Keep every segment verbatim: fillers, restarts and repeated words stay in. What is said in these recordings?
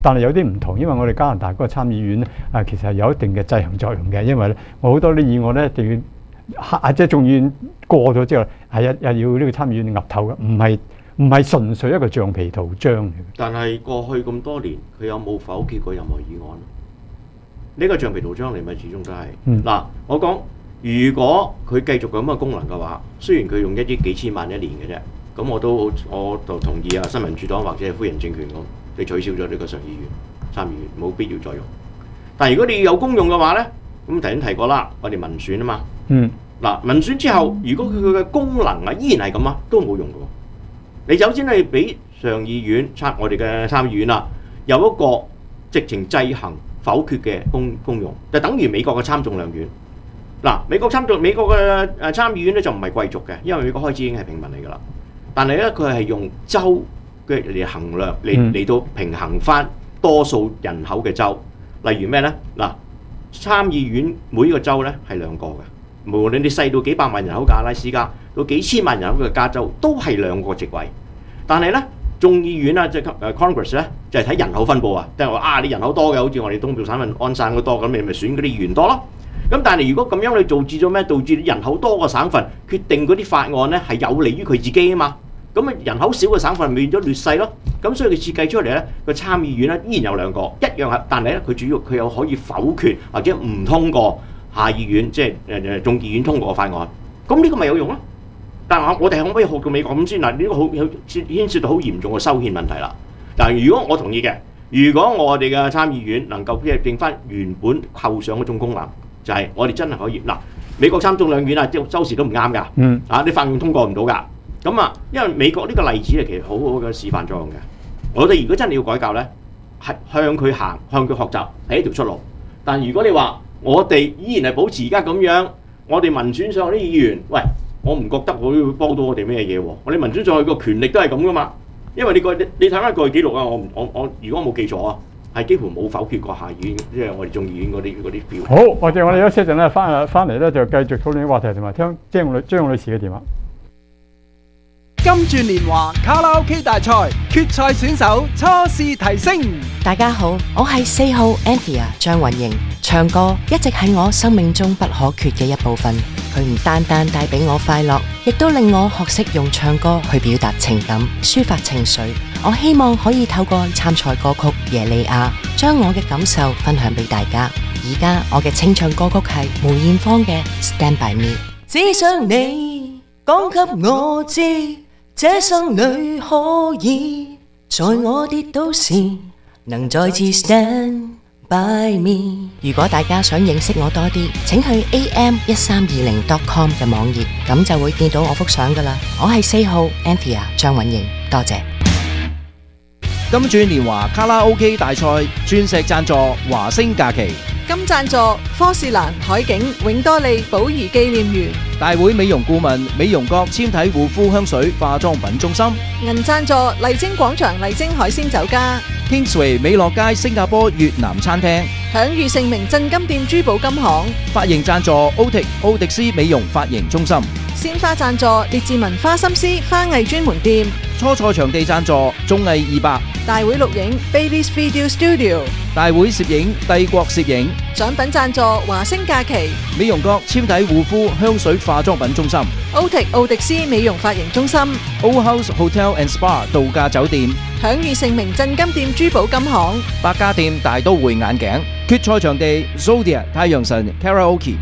但係有啲唔同，因為我哋加拿大嗰個參議院咧啊，其實係有一定嘅制衡作用嘅，因為咧我好多啲議案咧一定要啊，即係眾議院過咗之後，係一係要呢個參議院岌頭嘅，唔係唔係純粹一個橡皮圖章嚟嘅。 但係過去咁多年，佢有冇否決過任何議案？呢個橡皮圖章嚟咪始終都係嗱、嗯，我講如果佢繼續咁嘅功能嘅話，雖然佢用一億幾千萬一年嘅啫，咁我都我就同意啊，新民主黨或者係夫人政權咁，你取消咗呢個上議院、參議院，冇必要再用。但係如果你有功用嘅話咧，咁頭先提過啦，我哋民選啊嘛，嗯，嗱民選之後，如果佢嘅功能啊依然係咁啊，都冇用嘅。你首先係俾上議院參我哋嘅參議院啦，有一個直情制衡否決嘅功功用，就等於美國嘅參眾兩院。嗱，美國參眾美國嘅誒參議院咧就唔係貴族嘅，因為美國開始已經係平民嚟㗎啦。但係咧佢係用州嘅嚟衡量嚟嚟到平衡翻多數人口嘅州。例如咩咧？嗱，參議院每個州咧係兩個嘅，無論你細到幾百萬人口嘅阿拉斯加，到幾千萬人口嘅加州，都係兩個席位。但係咧，眾議院啊，即係誒 Congress 咧，就係睇人口分佈啊，即係話啊，你人口多嘅，好似我哋東部省份安省嗰多，咁你咪選嗰啲議員多咯。咁但係如果咁樣你導致咗咩？導致人口多個省份決定嗰啲法案咧係有利於佢自己啊嘛。咁啊人口少嘅省份咪變咗劣勢咯。咁所以佢設計出嚟咧個參議院咧依然有兩個，一樣係，但係咧佢主要佢有可以否決或者唔通過下議院即係誒誒眾議院通過嘅法案。咁呢個咪有用咯。但係我哋可唔可以學到美國咁先嗱？呢個好牽涉到好嚴重嘅修憲問題啦。但係如果我同意嘅，如果我哋嘅參議院能夠即係變翻原本構想嗰種功能。就係我哋真係可以嗱，美國參眾兩院啊，即係周時都唔啱㗎。嗯，啊，你法案通過唔到㗎。咁啊，因為美國呢個例子係其實好好嘅示範作用嘅。我哋如果真係要改革咧，係向佢行，向佢學習係一條出路。但如果你話我哋依然係保持而家咁樣，我哋民選上啲議員，喂，我唔覺得會幫到我哋咩嘢喎？我哋民選上去個權力都係咁㗎嘛。因為你個你你睇翻過去記錄啊，我我我如果我冇記錯啊。係幾乎冇否決過下議院，即係我哋眾議院嗰啲嗰啲票。 好，或者我哋休息一陣咧，翻翻嚟咧就繼續討論啲話題，同埋聽張女張女士嘅電話。 金鑽年華卡拉 OK 大賽決賽選手初試提升。 大家好，我係四號 Anthea 張韻瑩，唱歌一直係我生命中不可缺嘅一部分。佢唔單單帶俾我快樂，亦都令我學識用唱歌去表達情感、抒發情緒。我希望可以透過參賽歌曲《耶利亞》，將我嘅感受分享俾大家。而家我嘅清唱歌曲係梅艷芳嘅《Stand By Me》。只想你講給我知，這生裏可以在我跌倒時能再次 stand by me。如果大家想認識我多啲，請去 a m 一三二零 dot com 嘅網頁，咁就會見到我幅相噶啦。我係四號 Anthea 張韻瑩，多謝。 金鑽年華卡拉 OK 大賽鑽石贊助華星假期， 金贊助科士蘭海景永多利寶儀紀念園， 大會美容顧問美容閣纖體護膚香水化妝品中心， 銀贊助麗晶廣場麗晶海鮮酒家， Kingsway 美樂街新加坡越南餐廳， 享譽盛名鎮金店珠寶金行， 髮型贊助奧迪奧迪斯美容髮型中心， 鮮花贊助列治文花心思花藝專門店， 初賽場地贊助綜藝二百， 大會錄影 Baby's Video Studio， 大會攝影帝國攝影， 獎品贊助華星假期， 美容閣纖體護膚香水化妝品中心， 奧迪奧迪斯美容髮型中心， Old House Hotel and Spa 度假酒店， 享譽盛名鎮金店珠寶金行， 百家店大都會眼鏡，決賽場地 Zodiac 太陽神 Karaoke。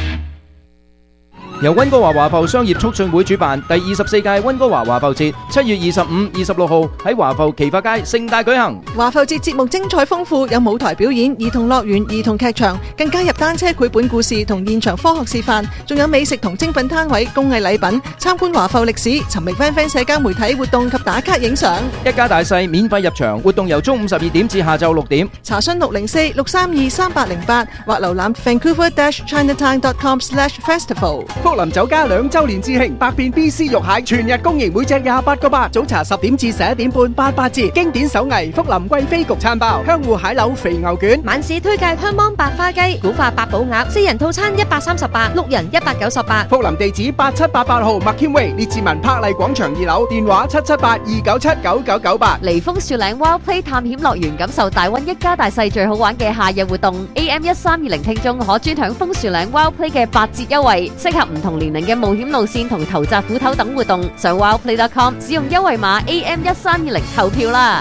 由溫哥華華埠商業促進會主辦第二十四屆溫哥華華埠節，七月二十五、二十六號喺華埠奇發街盛大舉行。 華埠節節目精彩豐富，有舞台表演、兒童樂園、兒童劇場，更加入單車繪本故事同現場科學示範，仲有美食同精品攤位、工藝禮品，參觀華埠歷史，尋覓 friend friend 社交媒體活動及打卡影相。 一家大細免費入場，活動由中午十二點至下晝六點。 查詢六零四六三二三八零八或瀏覽 vancouver dash chinatown dot com slash festival。 福林酒家兩週年致慶，百變 B C 肉蟹全日供應，每隻廿八個八。早茶十點至十一點半，八八折。經典手藝福林貴妃焗餐包，香芋蟹柳肥牛卷。 晚市推介香芒白花雞、古法八寶鴨，四人套餐一百三十八，六人一百九十八。 福林地址八七八八號麥堅威列治文柏麗廣場二樓，電話七七八二九七九九九八。 離峰樹嶺 Wild Play 探險樂園，感受大溫一家大細最好玩嘅夏日活動。A M 一三二零聽眾可專享楓樹嶺 Wild Play 嘅八折優惠，適合唔同年齡嘅冒險路線同投擲斧頭等活動。上 wildplay dot com 使用優惠碼 A M 一三二零投票啦！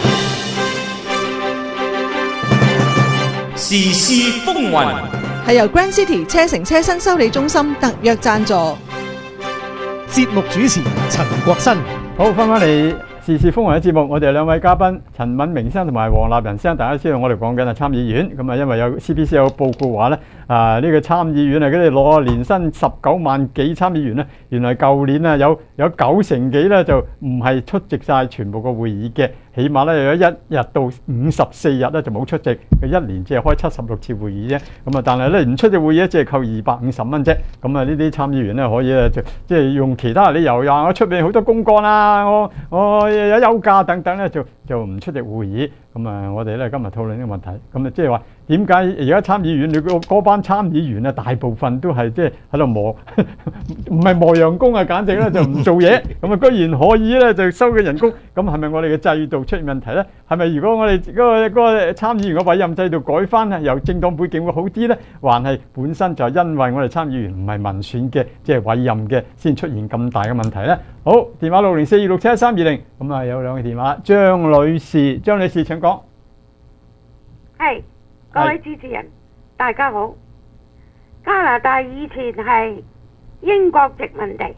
時事風雲係由 Grand City 車城車身修理中心特約贊助。 節目主持陳國新。 好，翻返嚟時事風雲嘅節目，我哋兩位嘉賓陳敏明生同埋黃立仁生，大家知道我哋講緊係參議院咁啊，因為有 C B C 有報告話咧啊，呢、這個參議院啊，佢哋攞年薪十九萬幾參議員咧，原來舊年啊有有九成幾咧就唔係出席晒全部個會議嘅，起碼咧有一日到五十四日咧就冇出席，佢一年只係開七十六次會議啫，咁啊但係咧唔出席會議咧只係扣二百五十蚊啫，咁啊呢啲參議員咧可以咧就即係用其他理由，話我出面好多公幹啊，我我有休假等等咧，就就唔出席會議。咁啊，我哋咧今日討論呢個問題，咁啊即係話點解而家參議院你嗰班參議員啊，大部分都係即係喺度磨，唔係磨洋工啊，簡直咧就唔做嘢，咁啊居然可以咧就收嘅人工，咁係咪我哋嘅制度出現問題咧？係咪如果我哋嗰個嗰個參議員嘅委任制度改翻啊，由政黨背景會好啲咧？還係本身就因為我哋參議員唔係民選嘅，即係委任嘅，先出現咁大嘅問題咧？好，電話六零四二六七一三二零，咁啊有兩個電話，張女士，張女士請講。 係，各位主持人，大家好。加拿大以前係英國殖民地，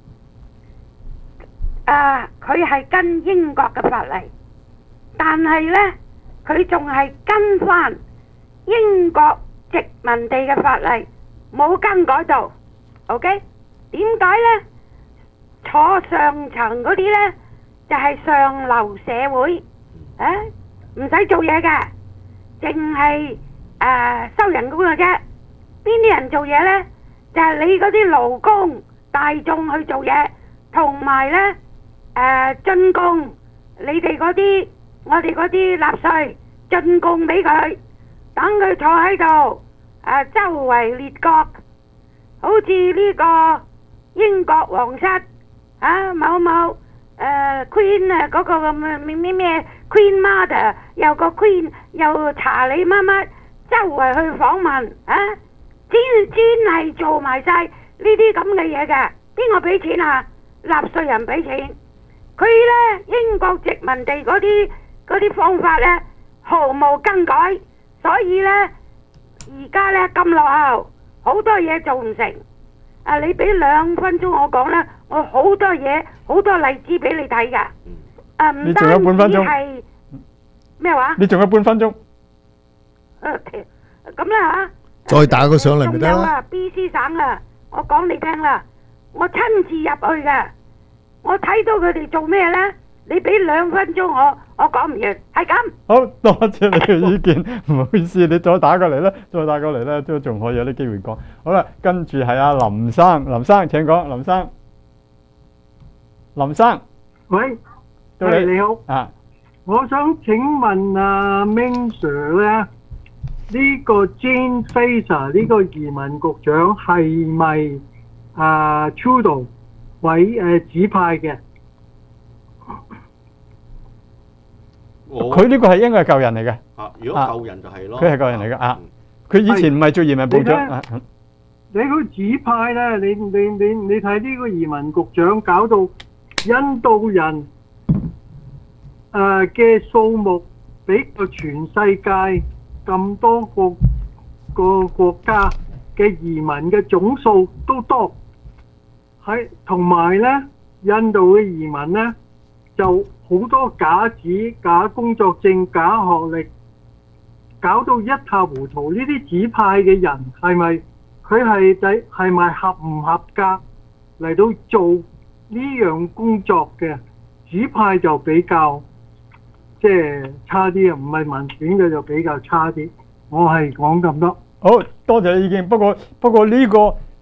啊，佢係跟英國嘅法例，但係呢，佢仲係跟翻英國殖民地嘅法例，冇更改到。OK？點解呢？坐上層嗰啲呢，就係上流社會，啊，唔使做嘢嘅，淨係誒收人工嘅啫。邊啲人做嘢呢？就係你嗰啲勞工大眾去做嘢，同埋呢誒進貢你哋嗰啲我哋嗰啲納稅進貢俾佢，等佢坐喺度誒周圍列國，好似呢個英國皇室。啊，某某誒、呃、Queen 啊，嗰、那個咁咩咩咩 Queen Mother， 又個 Queen 又查你乜乜，周圍去訪問啊，專專係做埋晒呢啲咁嘅嘢嘅，邊個俾錢啊？納稅人俾錢。佢咧英國殖民地嗰啲嗰啲方法咧毫無更改，所以咧而家咧咁落後，好多嘢做唔成。啊！你俾兩分鐘我講啦，我好多嘢好多例子俾你睇噶。啊，唔單止係咩話？ 你仲有半分鐘。 咁啦嚇，再打個上嚟咪得啦。 仲有啊 ，B C 省啊，我講你聽啦，我親自入去嘅，我睇到佢哋做咩咧？你俾兩分鐘我，我講唔完，係咁。 好多謝你嘅意見，唔好意思，你再打過嚟啦，再打過嚟啦，都仲可以有啲機會講。好啦，跟住係阿林生，林生請講，林生，林生， 喂， 你你好， 啊， 我想請問啊 Ming Sir 咧，呢個 Jane Fraser 呢個移民局長係咪啊 Trudeau 委誒指派嘅？ 佢呢個係應該係舊人嚟嘅。 啊，如果舊人就係咯。 佢係舊人嚟嘅啊。佢以前唔係做移民部長啊。 你佢指派咧，你你你你睇呢個移民局長搞到印度人誒嘅數目比個全世界咁多個個國家嘅移民嘅總數都多，喺同埋咧印度嘅移民咧就好多假紙、假工作證、假學歷，搞到一塌糊塗。呢啲指派嘅人係咪佢係仔係咪合唔合格嚟到做呢樣工作嘅？指派就比較即係差啲啊，唔係民選嘅就比較差啲。我係講咁多。 好多謝你意見，不過不過呢個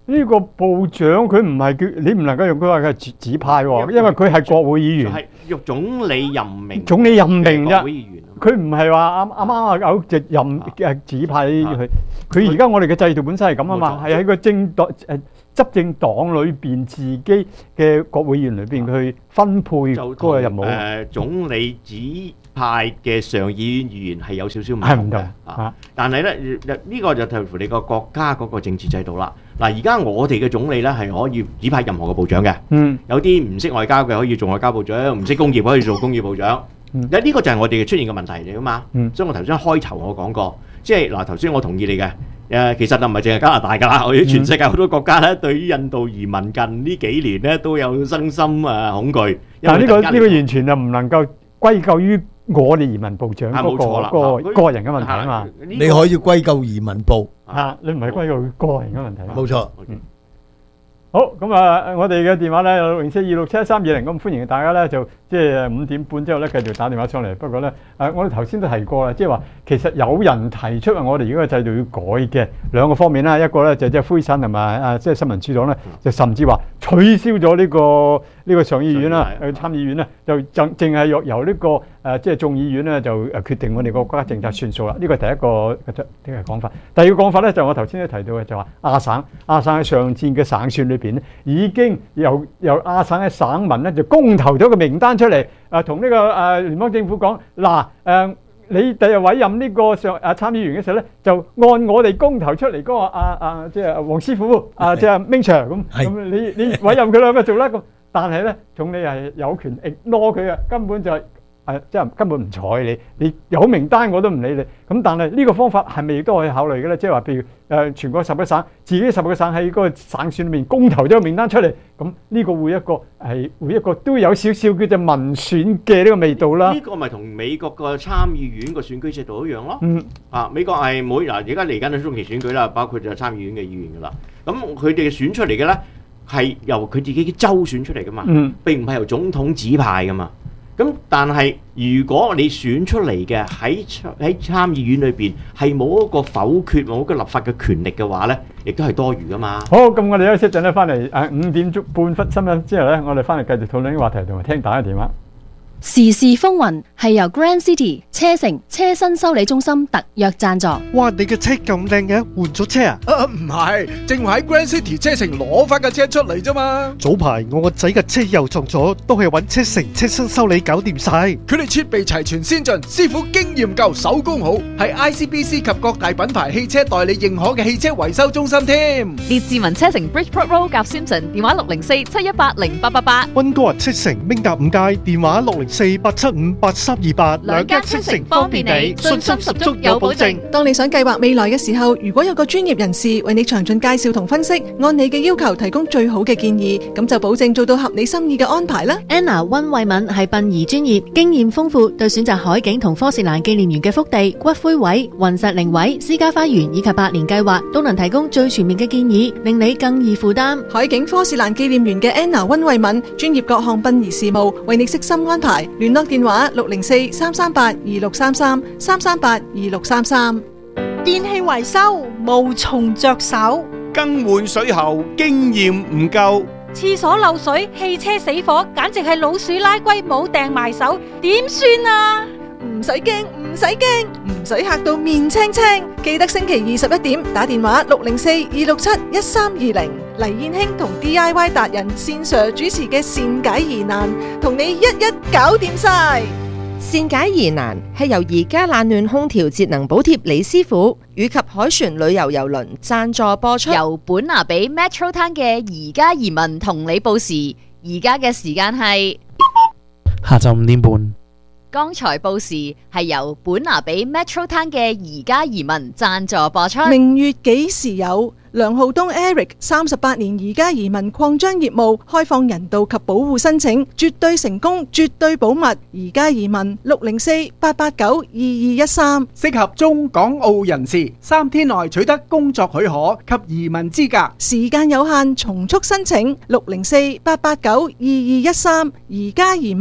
呢個部長佢唔係叫你唔能夠用佢話佢係指指派喎，因為佢係國會議員， 係用總理任命， 總理任命啫。 國會議員佢唔係話啱啱啱啊有直任誒指派佢。佢而家我哋嘅制度本身係咁啊嘛，係喺個政黨誒執政黨裏邊自己嘅國會議員裏邊去分配嗰個任務。 誒總理指派嘅上議院議員係有少少唔係唔同嘅同啊，但係咧呢個就視乎你個國家嗰個政治制度啦。嗱，而家我哋嘅總理咧係可以指派任何嘅部長嘅， 嗯， 有啲唔識外交嘅可以做外交部長，唔識工業可以做工業部長。嗱，呢個就係我哋嘅出現嘅問題嚟㗎嘛。所以我頭先開頭我講過，即係嗱頭先我同意你嘅。誒，其實就唔係淨係加拿大㗎啦，我哋全世界好多國家咧，對於印度移民近呢幾年咧都有生心誒恐懼。 但係呢個呢個完全就唔能夠歸咎於我哋移民部長嗰個個個人嘅問題啊嘛。 你可以歸咎移民部嚇，你唔係歸咎於個人嘅問題。 冇錯。 好，咁啊，我哋嘅電話咧有六零四二六七一三二零，咁歡迎大家咧就即係五點半之後咧繼續打電話上嚟。不過咧，誒我哋頭先都提過啦，即係話其實有人提出話我哋而家嘅制度要改嘅兩個方面啦，一個咧就即係灰塵同埋啊，即係新民主黨咧就甚至話取消咗呢個呢個上議院啦，誒參議院咧就淨淨係由由呢個誒即係眾議院咧就誒決定我哋個國家政策算數啦。呢個係第一個嘅呢個講法。第二個講法咧就我頭先都提到嘅，就話亞省亞省喺上次嘅省選裏邊已經由由亞省嘅省民咧就公投咗個名單出嚟，誒同呢個誒聯邦政府講嗱誒，你第日委任呢個上誒參議員嘅時候咧，就按我哋公投出嚟嗰個啊啊即係黃師傅啊即係 Ming Sir 咁咁，你你委任佢兩個做啦咁，但係咧總理係有權 ignore 佢嘅，根本就係。誒即係根本唔睬你，你有名單我都唔理你。咁但係呢個方法係咪亦都可以考慮嘅咧？即係話譬如誒全國十個省，自己十個省喺嗰個省選裏面公投咗個名單出嚟，咁呢個會一個係會一個都有少少叫做民選嘅呢個味道啦。 呢個咪同美國個參議院個選舉制度一樣咯。 嗯。啊， 美國係每嗱而家嚟緊嘅中期選舉啦，包括就參議院嘅議員噶啦。咁佢哋選出嚟嘅咧係由佢自己嘅州選出嚟噶嘛， 嗯、 並唔係由總統指派噶嘛。咁但係如果你選出嚟嘅喺喺參議院裏邊係冇一個否決冇一個立法嘅權力嘅話咧，亦都係多餘噶嘛。 好，咁我哋休息陣咧，翻嚟誒五點鐘半分新聞之後咧，我哋翻嚟繼續討論呢個話題同埋聽大家電話。 時事風雲係由 Grand City 車城車身修理中心特約贊助。 哇！你嘅車咁靚嘅，換咗車啊？ 啊唔係，正話喺 Grand City 車城攞翻架車出嚟啫嘛。 早排我個仔嘅車又撞咗，都係揾車城車身修理搞掂晒。 佢哋設備齊全先進，師傅經驗夠，手工好，係 I C B C 及各大品牌汽車代理認可嘅汽車維修中心添。 列治文車城 Bridgeport Road 夾 Simpson， 電話六零四七一八零八八八。 溫哥華車城明達五街，電話六零四八七五八三二八。 兩間車城方便你，信心十足有保證。 當你想計劃未來嘅時候，如果有個專業人士為你詳盡介紹同分析，按你嘅要求提供最好嘅建議，咁就保證做到合你心意嘅安排啦。 Anna 溫慧敏係殯儀專業，經驗豐富，對選擇海景同科士蘭紀念園嘅福地、骨灰位、雲石靈位、私家花園以及百年計劃，都能提供最全面嘅建議，令你更易負擔。 海景科士蘭紀念園嘅 Anna 溫慧敏，專業各項殯儀事務，為你悉心安排。聯絡電話六零四三三八二六三三三三八二六三三。 電器維修無從着手， 更換水喉經驗唔夠， 廁所漏水、汽車死火，簡直係老鼠拉龜冇掟埋手，點算啊？ 唔使驚，唔使驚，唔使嚇到面青青。記得星期二十一點打電話六零四二六七一三二零，黎燕卿同 D I Y 達人線 Sir 主持嘅善解疑難，同你一一搞掂晒。 善解疑難係由宜家冷暖空調節能補貼李師傅以及凱旋旅遊郵輪贊助播出。 由本拿比 Metro Town 嘅宜家移民同你報時，而家嘅時間係下晝五點半。 剛才報時係由本拿比 Metro Town 嘅宜家移民贊助播出。 明月幾時有？梁浩東 Eric 三十八年宜家移民擴張業務，開放人道及保護申請，絕對成功，絕對保密。宜家移民六零四八八九二二一三， 適合中港澳人士，三天內取得工作許可及移民資格， 時間有限，從速申請六零四八八九二二一三。宜家移民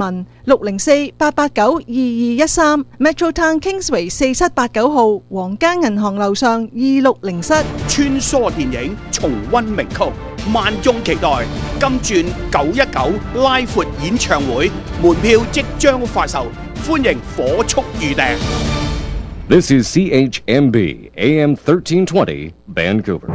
六零四八八九二二一三 Metro Town Kingsway 四七八九號皇家銀行樓上二六零室。 穿梭電影，重溫名曲，萬眾期待。金鑽九一九拉闊演唱會門票即將發售，歡迎火速預訂。 This is C H M B A M thirteen twenty Vancouver。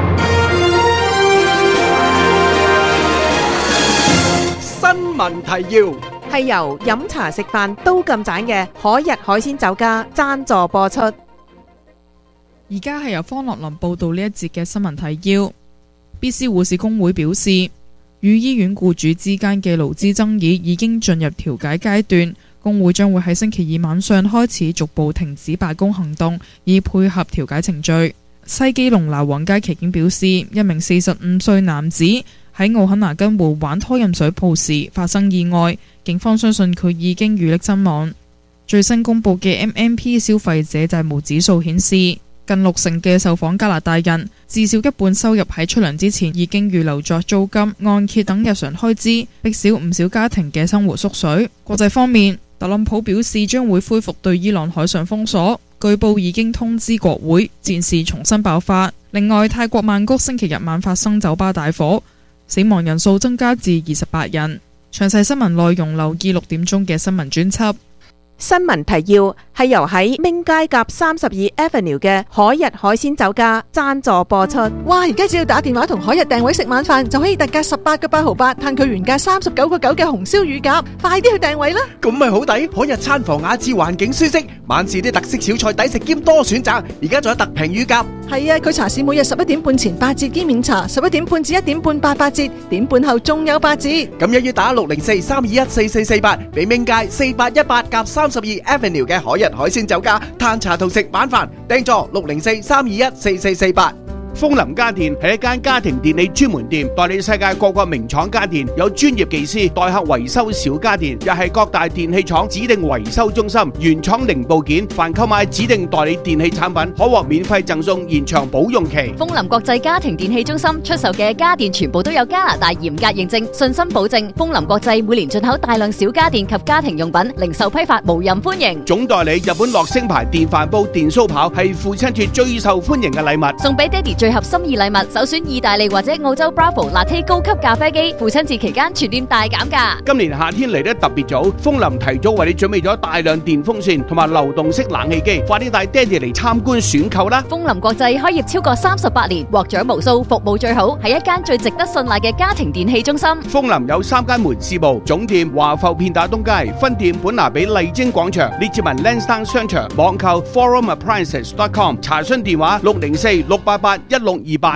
新聞提要係由飲茶食飯都咁盞嘅海逸海鮮酒家贊助播出。 而家係由方樂林報道呢一節嘅新聞提要。B C 護士工會表示，與醫院僱主之間嘅勞資爭議已經進入調解階段，工會將會喺星期二晚上開始逐步停止罷工行動，以配合調解程序。西基隆拿旺街期警表示，一名四十五歲男子喺奧肯拿根湖玩拖飲水鋪時發生意外，警方相信佢已經遇溺身亡。最新公布嘅 M M P 消費者債務指數顯示，近六成嘅受訪加拿大人至少一半收入喺出糧之前已經預留作租金、按揭等日常開支，逼少唔少家庭嘅生活縮水。國際方面，特朗普表示將會恢復對伊朗海上封鎖，據報已經通知國會，戰事重新爆發。另外，泰國曼谷星期日晚發生酒吧大火，死亡人數增加至二十八人。詳細新聞內容留意六點鐘嘅新聞專輯。 新聞提要係由喺明街夾三十二 Avenue 嘅海逸海鮮酒家贊助播出。 哇！而家只要打電話同海逸訂位食晚飯，就可以特價十八個八毫八，嘆佢原價三十九個九嘅紅燒乳鴿，快啲去訂位啦！ 咁咪好抵，海逸餐房雅致，環境舒適，晚市啲特色小菜抵食兼多選擇，而家仲有特平乳鴿。 係啊，佢茶市每日十一點半前八折兼免茶，十一點半至一點半八八折，點半後仲有八折。 咁一於打六零四三二一四四四八，俾明街四八一八夾三十二 Avenue 嘅海逸海鮮酒家嘆茶同食晚飯，訂座六零四三二一四四四八。 豐林家電係一間家庭電器專門店，代理世界各個名廠家電，有專業技師代客維修小家電，又係各大電器廠指定維修中心，原廠零部件，凡購買指定代理電器產品，可獲免費贈送延長保用期。 豐林國際家庭電器中心出售嘅家電全部都有加拿大嚴格認證，信心保證。豐林國際每年進口大量小家電及家庭用品，零售批發無任歡迎。 總代理日本樂聲牌電飯煲、電酥刨係父親節最受歡迎嘅禮物， 送俾爹哋最合心意禮物，首選意大利或者澳洲 Bravo Latte 高級咖啡機，父親節期間全店大減價。 今年夏天嚟得特別早，豐林提早為你準備咗大量電風扇同埋流動式冷氣機，快啲帶爹哋嚟參觀選購啦！ 豐林國際開業超過三十八年，獲獎無數，服務最好，係一間最值得信賴嘅家庭電器中心。 豐林有三間門市部，總店華埠片打東街，分店本拿比麗晶廣場，列治文 Lansdowne 商場，網購 forum appliances dot com， 查詢電話六零四六八八一六二八。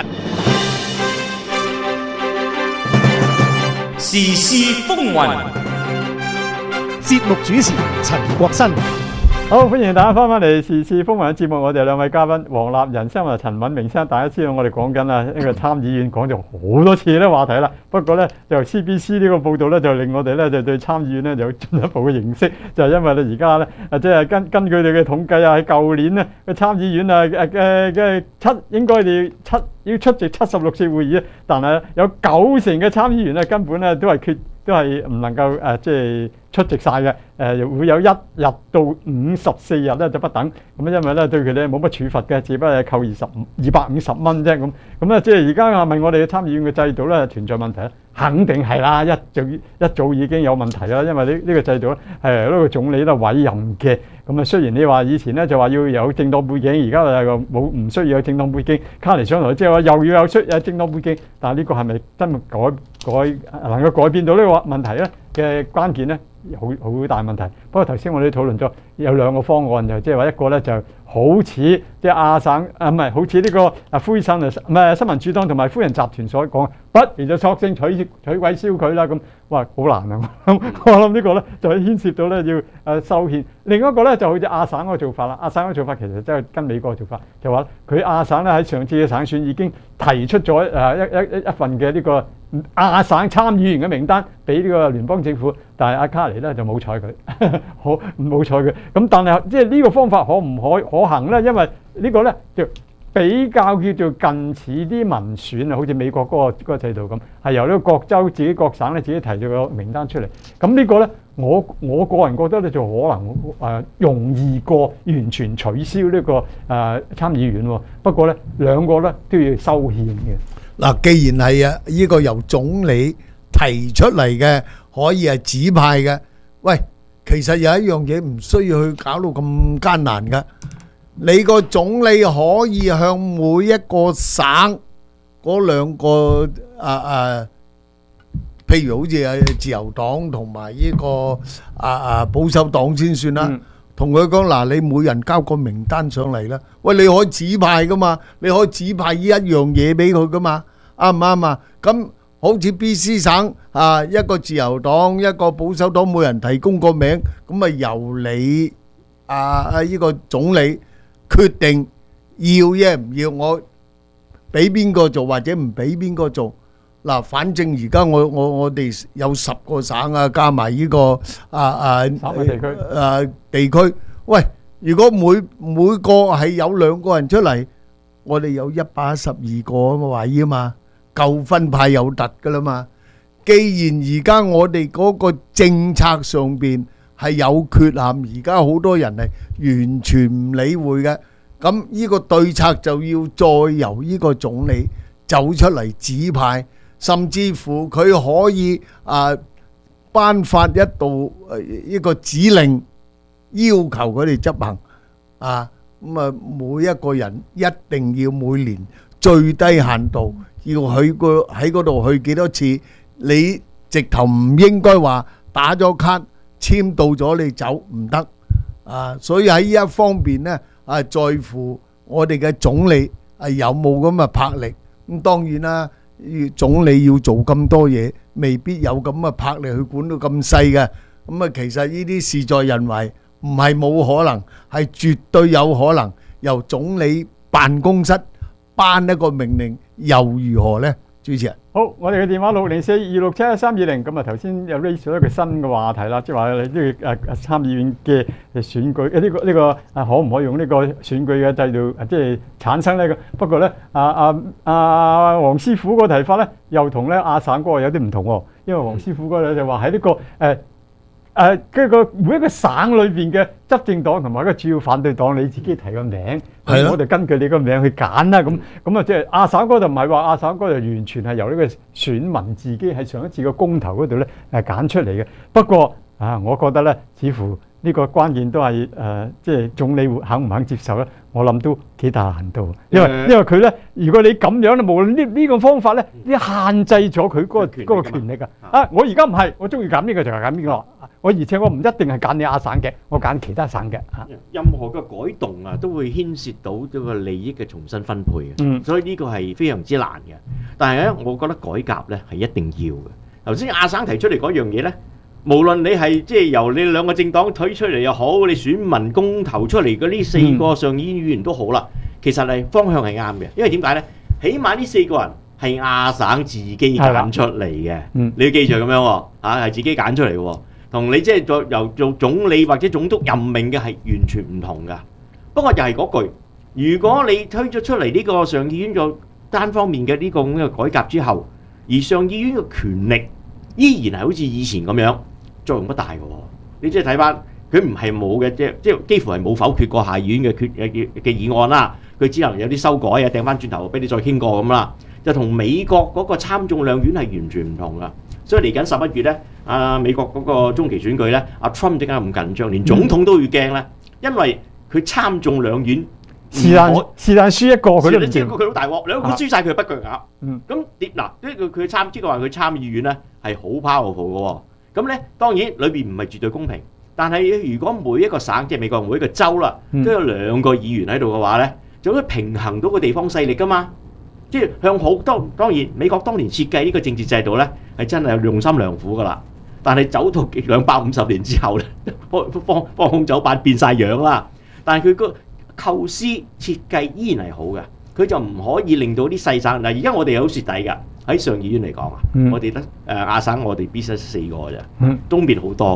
時事風雲， 節目主持陳國新。 好，歡迎大家翻返嚟時事風雲嘅節目，我哋兩位嘉賓黃立仁先生、陳敏明先生，大家知道我哋講緊啊呢個參議院講咗好多次呢話題啦。不過呢，就 C B C 呢個報導呢，就令我哋呢就對參議院呢有進一步嘅認識，就係因為呢而家呢，啊即係根根據佢哋嘅統計啊，喺舊年呢個參議院啊誒嘅嘅七應該要七要出席七十六次會議，但係有九成嘅參議員呢根本呢都係缺都係唔能夠誒即係出席晒嘅。誒會有一日到五十四日咧就不等，咁因為咧對佢哋冇乜處罰嘅，只不過係扣二十五二百五十蚊啫咁。咁咧即係而家問我哋嘅參議院嘅制度咧存在問題咧，肯定係啦，一早一早已經有問題啦，因為呢呢個制度咧係呢個總理咧委任嘅。咁啊雖然你話以前咧就話要有政黨背景，而家又冇唔需要有政黨背景，卡尼上台之後話又要有出有政黨背景，但係呢個係咪真係改改能夠改變到呢個問題咧嘅關鍵咧？好好大問題。不過頭先我哋討論咗有兩個方案，就即係話一個咧就好似即係亞省啊，唔係好似呢個啊灰省啊，唔係新民主黨同埋夫人集團所講，不如就索性取取毀燒佢啦咁。哇，好難啊！我諗呢個咧就牽涉到咧要誒修憲。另一個咧就好似亞省嗰個做法啦。亞省嗰個做法其實真係跟美國嘅做法，就話佢亞省咧喺上次嘅省選已經提出咗誒一一一份嘅呢個亞省參議員嘅名單俾呢個聯邦政府，但係阿卡尼咧就冇睬佢，好冇睬佢。咁但係即係呢個方法可唔可可行咧？因為呢個咧就比較叫做近似啲民選啊，好似美國嗰、嗰個嗰個制度咁，係由呢個各州自己各省咧自己提咗個名單出嚟。咁呢個咧，我我個人覺得咧就可能誒、呃、容易過完全取消呢、呢個誒、呃、參議院喎。不過咧，兩個咧都要修憲嘅。 嗱，既然係啊，呢個由總理提出嚟嘅，可以係指派嘅。喂，其實有一樣嘢唔需要去搞到咁艱難㗎。你個總理可以向每一個省嗰兩個啊啊，譬如好似係自由黨同埋呢個啊啊保守黨先算啦，同佢講嗱，你每人交個名單上嚟啦。喂，你可以指派噶嘛，你可以指派呢一樣嘢俾佢噶嘛，啱唔啱啊？咁好似 B C 省啊，一個自由黨一個保守黨，每人提供個名，咁啊由你啊啊呢個總理決定要啫唔要，我俾邊個做或者唔俾邊個做嗱。反正而家我我我哋有十個省啊，加埋呢個啊啊省嘅地區啊地區。喂，如果每每個係有兩個人出嚟，我哋有一百一十二個啊嘛位啊嘛，夠分派有突噶啦嘛。既然而家我哋嗰個政策上邊係有缺陷，而家好多人係完全唔理會嘅，咁呢個對策就要再由呢個總理走出嚟指派，甚至乎佢可以啊頒發一道一個指令，要求佢哋執行啊。咁啊，每一個人一定要每年最低限度要去個喺嗰度去幾多次，你直頭唔應該話打咗卡簽到咗你走唔得啊！所以喺呢一方面呢，啊，在乎我哋嘅總理係有冇咁嘅魄力。咁當然啦，總理要做咁多嘢，未必有咁嘅魄力去管到咁細嘅。咁啊，其實呢啲事在人為，唔係冇可能，係絕對有可能由總理辦公室頒一個命令，又如何呢？主持人， 好，我哋嘅電話六零四二六七一三二零，咁啊頭先又 raise 咗一個新嘅話題啦，即係話你呢個誒誒參議院嘅選舉，呢、呢個呢、呢個啊可唔可以用呢個選舉嘅制度即係產生呢個？不過咧，啊啊啊黃師傅個提法咧，又同咧亞省嗰個有啲唔同喎，因為黃師傅嗰個就話喺呢個誒。呃誒，跟住個每一個省裏邊嘅執政黨同埋一個主要反對黨，你自己提個名，我哋根據你個名去揀啦。咁咁啊，即係亞省嗰度唔係話亞省嗰度完全係由呢個選民自己喺上一次個公投嗰度咧誒揀出嚟嘅。不過啊，我覺得咧，似乎呢個關鍵都係誒，即係總理會肯唔肯接受咧？我諗都幾大難度，因為因為佢咧，如果你咁樣咧，無論呢呢個方法咧，你限制咗佢嗰個嗰個權力㗎。啊，我而家唔係，我中意揀呢個就係揀呢個。我而且我唔一定係揀你亞省嘅，我揀其他省嘅嚇。 任何嘅改動啊，都會牽涉到呢個利益嘅重新分配嘅。 嗯， 所以呢個係非常之難嘅。但係咧，我覺得改革咧係一定要嘅。頭先亞省提出嚟嗰樣嘢咧，無論你係即係由你兩個政黨推出嚟又好，你選民公投出嚟嘅呢四個上議院議員都好啦，其實係方向係啱嘅。因為點解咧？起碼呢四個人係亞省自己揀出嚟嘅。嗯，你要記住咁樣喎，啊係自己揀出嚟嘅喎。同你即係做由做總理或者總督任命嘅係完全唔同噶。不過又係嗰句，如果你推咗出嚟呢個上議院個單方面嘅呢個咁嘅改革之後，而上議院嘅權力依然係好似以前咁樣，作用不大嘅。你即係睇翻佢唔係冇嘅，即係即係幾乎係冇否決過下議院嘅決嘅嘅議案啦。佢只能有啲修改啊，掟翻轉頭俾你再傾過咁啦。就同美國嗰個參眾兩院係完全唔同噶。所以嚟緊十一月咧，啊美國嗰個中期選舉咧，阿 Trump 點解咁緊張？連總統都要驚咧，因為佢參眾兩院， 是但是但輸一個佢都唔知，佢好大鑊，兩個輸曬佢不腳牙。 嗯， 咁跌嗱，呢個佢參即係話佢參議院咧係好 powerful 嘅喎。咁咧當然裏邊唔係絕對公平，但係如果每一個省即係美國每一個州啦，都有兩個議員喺度嘅話咧，就可以平衡到個地方勢力噶嘛。即係向好當當然，美國當年設計呢個政治制度咧，係真係用心良苦噶啦。但係走到兩百五十年之後咧，方方方空走板變晒樣啦。但係佢個構思設計依然係好嘅，佢就唔可以令到啲細省嗱。而家我哋有蝕底㗎，喺上議院嚟講啊，我哋得誒亞省我哋必須四個啫，東邊好多㗎。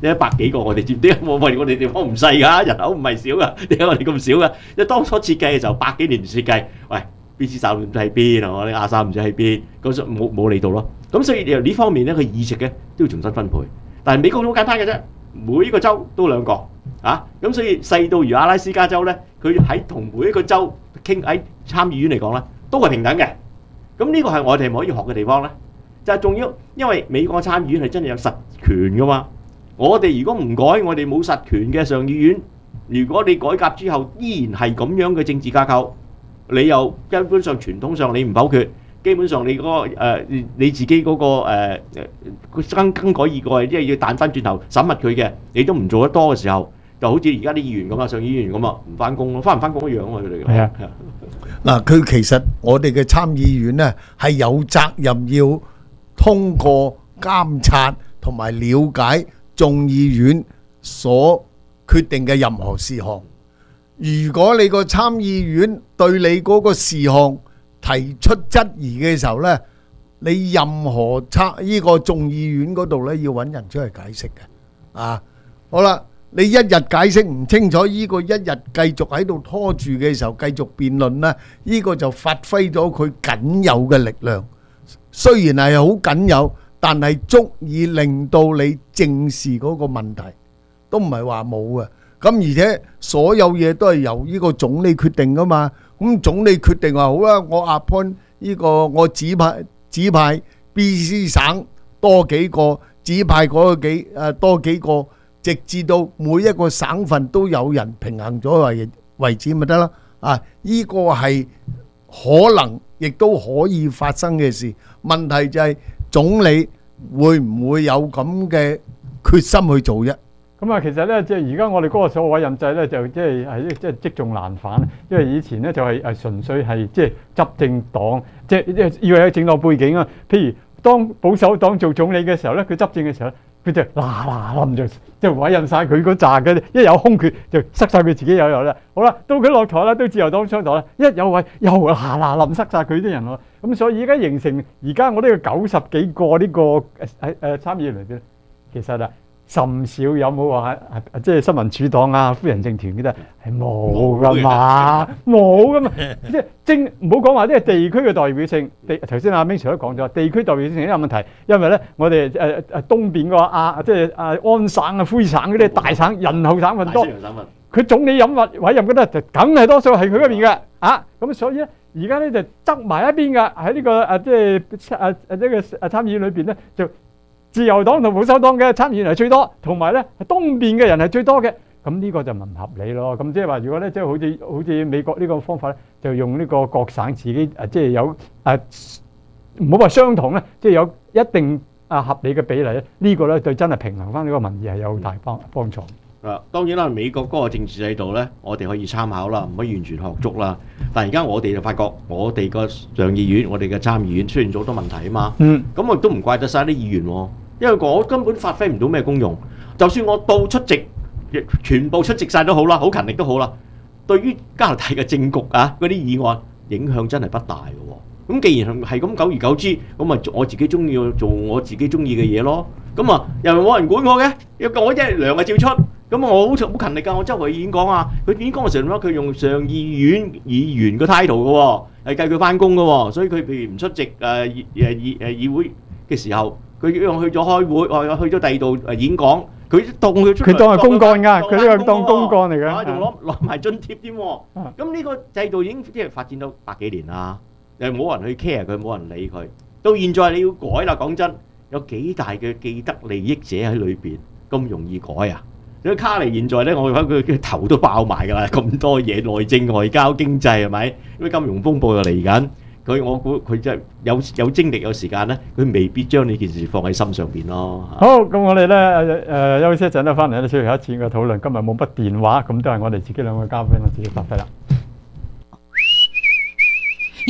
一百幾個我哋知唔知？我我哋地方唔細㗎，人口唔係少㗎，點解我哋咁少㗎？因為當初設計嘅時候，百幾年設計，喂 B C 站唔知喺邊啊，我啲亞三唔知喺邊，咁所以冇冇理到咯。咁所以由呢方面咧，佢議席咧都要重新分配。但係美國好簡單嘅啫，每個州都兩個啊，咁所以細到如阿拉斯加州咧，佢喺同每一個州傾喺參議院嚟講咧，都係平等嘅。咁呢個係我哋唔可以學嘅地方咧，就係仲要，因為美國參議院係真係有實權噶嘛。我哋如果唔改，我哋冇實權嘅上議院，如果你改革之後依然係咁樣嘅政治架構，你又根本上傳統上你唔否決，基本上你嗰個誒你自己嗰個誒誒更更改意過，即係要彈翻轉頭審核佢嘅，你都唔做得多嘅時候，就好似而家啲議員咁啊，上議員咁啊，唔翻工咯，翻唔翻工一樣啊，佢哋。係啊， 嗱，佢其實我哋嘅參議院咧係有責任要通過監察同埋了解眾議院所決定嘅任何事項。如果你個參議院對你嗰個事項提出質疑嘅時候咧，你任何參呢個眾議院嗰度咧要揾人出嚟解釋嘅。啊，好啦，你一日解釋唔清楚，呢個一日繼續喺度拖住嘅時候，繼續辯論咧，呢個就發揮咗佢僅有嘅力量。雖然係好僅有，但係足以令到你正視嗰個問題，都唔係話冇嘅。咁而且所有嘢都係由呢個總理決定噶嘛。咁總理決定話好啦，我 appoint 呢個我指派指派 B C 省多幾個，指派嗰幾誒多幾個，直至到每一個省份都有人平衡咗為為止咪得啦。啊，呢個係可能亦都可以發生嘅事。問題就係總理會唔會有咁嘅決心去做啫？ 咁啊，其實咧，即係而家我哋嗰個所謂委任制咧，就即係係即係積重難返。因為以前咧就係誒純粹係即係執政黨，即係即係要有政黨背景啊。譬如當保守黨做總理嘅時候咧，佢執政嘅時候咧，佢就嗱嗱冧就即係委任晒佢嗰扎嘅，一有空缺就塞晒佢自己有有啦。好啦，到佢落台啦，都自由黨上台啦，一有位又嗱嗱冧塞晒佢啲人咯。咁所以而家形成而家我呢個九十幾個呢個誒誒誒參議員嚟嘅，其實啊。甚少有冇話係即係新民主黨啊、夫人政團嗰啲係冇噶嘛，冇噶嘛，即係政唔好講話即係地區嘅代表性。地頭先阿 Ming Sir 都講咗，地區代表性都有問題，因為咧我哋誒誒東邊個亞即係誒安省啊、魁省嗰啲大省人口省份多，佢總理任委委任嗰啲就梗係多數係佢嗰邊嘅啊，咁所以咧而家咧就側埋一邊嘅喺呢個誒即係誒誒呢個誒參議院裏邊咧就。自由黨同保守黨嘅參議員係最多，同埋咧東邊嘅人係最多嘅，咁呢個就唔合理咯。咁即係話，如果咧即係好似好似美國呢個方法咧，就用呢個各省自己誒即係有誒唔好話相同咧，即係有一定啊合理嘅比例咧，呢個咧對真係平衡翻呢個民意係有大幫幫助。 啊，當然啦，美國嗰個政治制度咧，我哋可以參考啦，唔可以完全學足啦。但係而家我哋就發覺，我哋個上議院、我哋嘅參議院出現咗好多問題啊嘛。嗯。咁我亦都唔怪得晒啲議員喎，因為我根本發揮唔到咩功用。就算我到出席，全部出席晒都好啦，好勤力都好啦。對於加拿大嘅政局啊，嗰啲議案影響真係不大嘅喎。咁既然係咁，久而久之，咁咪我自己中意做我自己中意嘅嘢咯。咁啊，又冇人管我嘅，我一日糧係照出。咁我好好勤力㗎，我周圍演講啊，佢演講嘅時候咧，佢用上議院議員個 title 嘅喎，係計佢翻工嘅喎，所以佢譬如唔出席誒誒議誒議會嘅時候，佢用去咗開會，或去咗第二度誒演講，佢當佢出佢當係公幹㗎，佢呢個當公幹嚟㗎， 仲攞攞埋津貼添喎。咁呢個制度已經即係發展到百幾年啦，又冇人去 care 佢，冇人理佢。到現在你要改啦，講真，有幾大嘅既得利益者喺裏邊，咁容易改啊？咁卡尼現在咧，我覺得佢嘅頭都爆埋㗎啦，咁多嘢內政、外交、經濟係咪？因為金融風暴又嚟緊，佢我估佢真係有有精力、有時間咧，佢未必將呢件事放喺心上邊咯。 好，咁我哋咧誒休息一陣咧，翻嚟咧最後一次嘅討論。今日冇乜電話，咁都係我哋自己兩個嘉賓啦，自己發揮啦。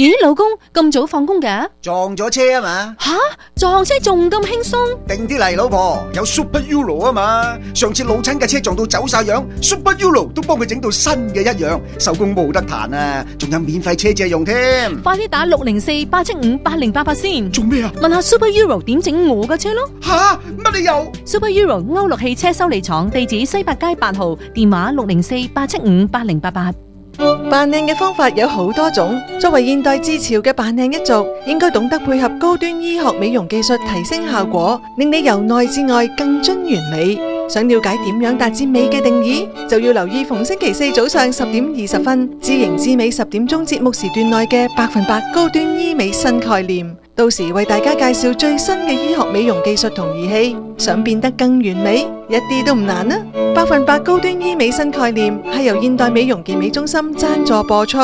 咦，老公咁早放工嘅？ 撞咗車啊嘛！ 吓，撞車仲咁輕鬆？ 定啲嚟，老婆，有 Super Euro 啊嘛！上次老親嘅車撞到走晒樣 ，Super Euro 都幫佢整到新嘅一樣，手工冇得彈啊！仲有免費車借用添。 快啲打六零四八七五八零八八先。 做咩啊？ 問下 Super Euro 點整我嘅車咯。 吓，乜你又 ？Super Euro 歐陸汽車修理廠，地址西八街八號，電話六零四八七五八零八八。 扮靚嘅方法有好多種，作為現代自潮嘅扮靚一族，應該懂得配合高端醫學美容技術提升效果，令你由內至外更臻完美。想了解點樣達至美嘅定義，就要留意逢星期四早上十點二十分，知型知美十點鐘節目時段內嘅百分百高端醫美新概念。到時為大家介紹最新嘅醫學美容技術同儀器，想變得更完美，一啲都唔難啊！百分百高端醫美新概念係由現代美容健美中心贊助播出。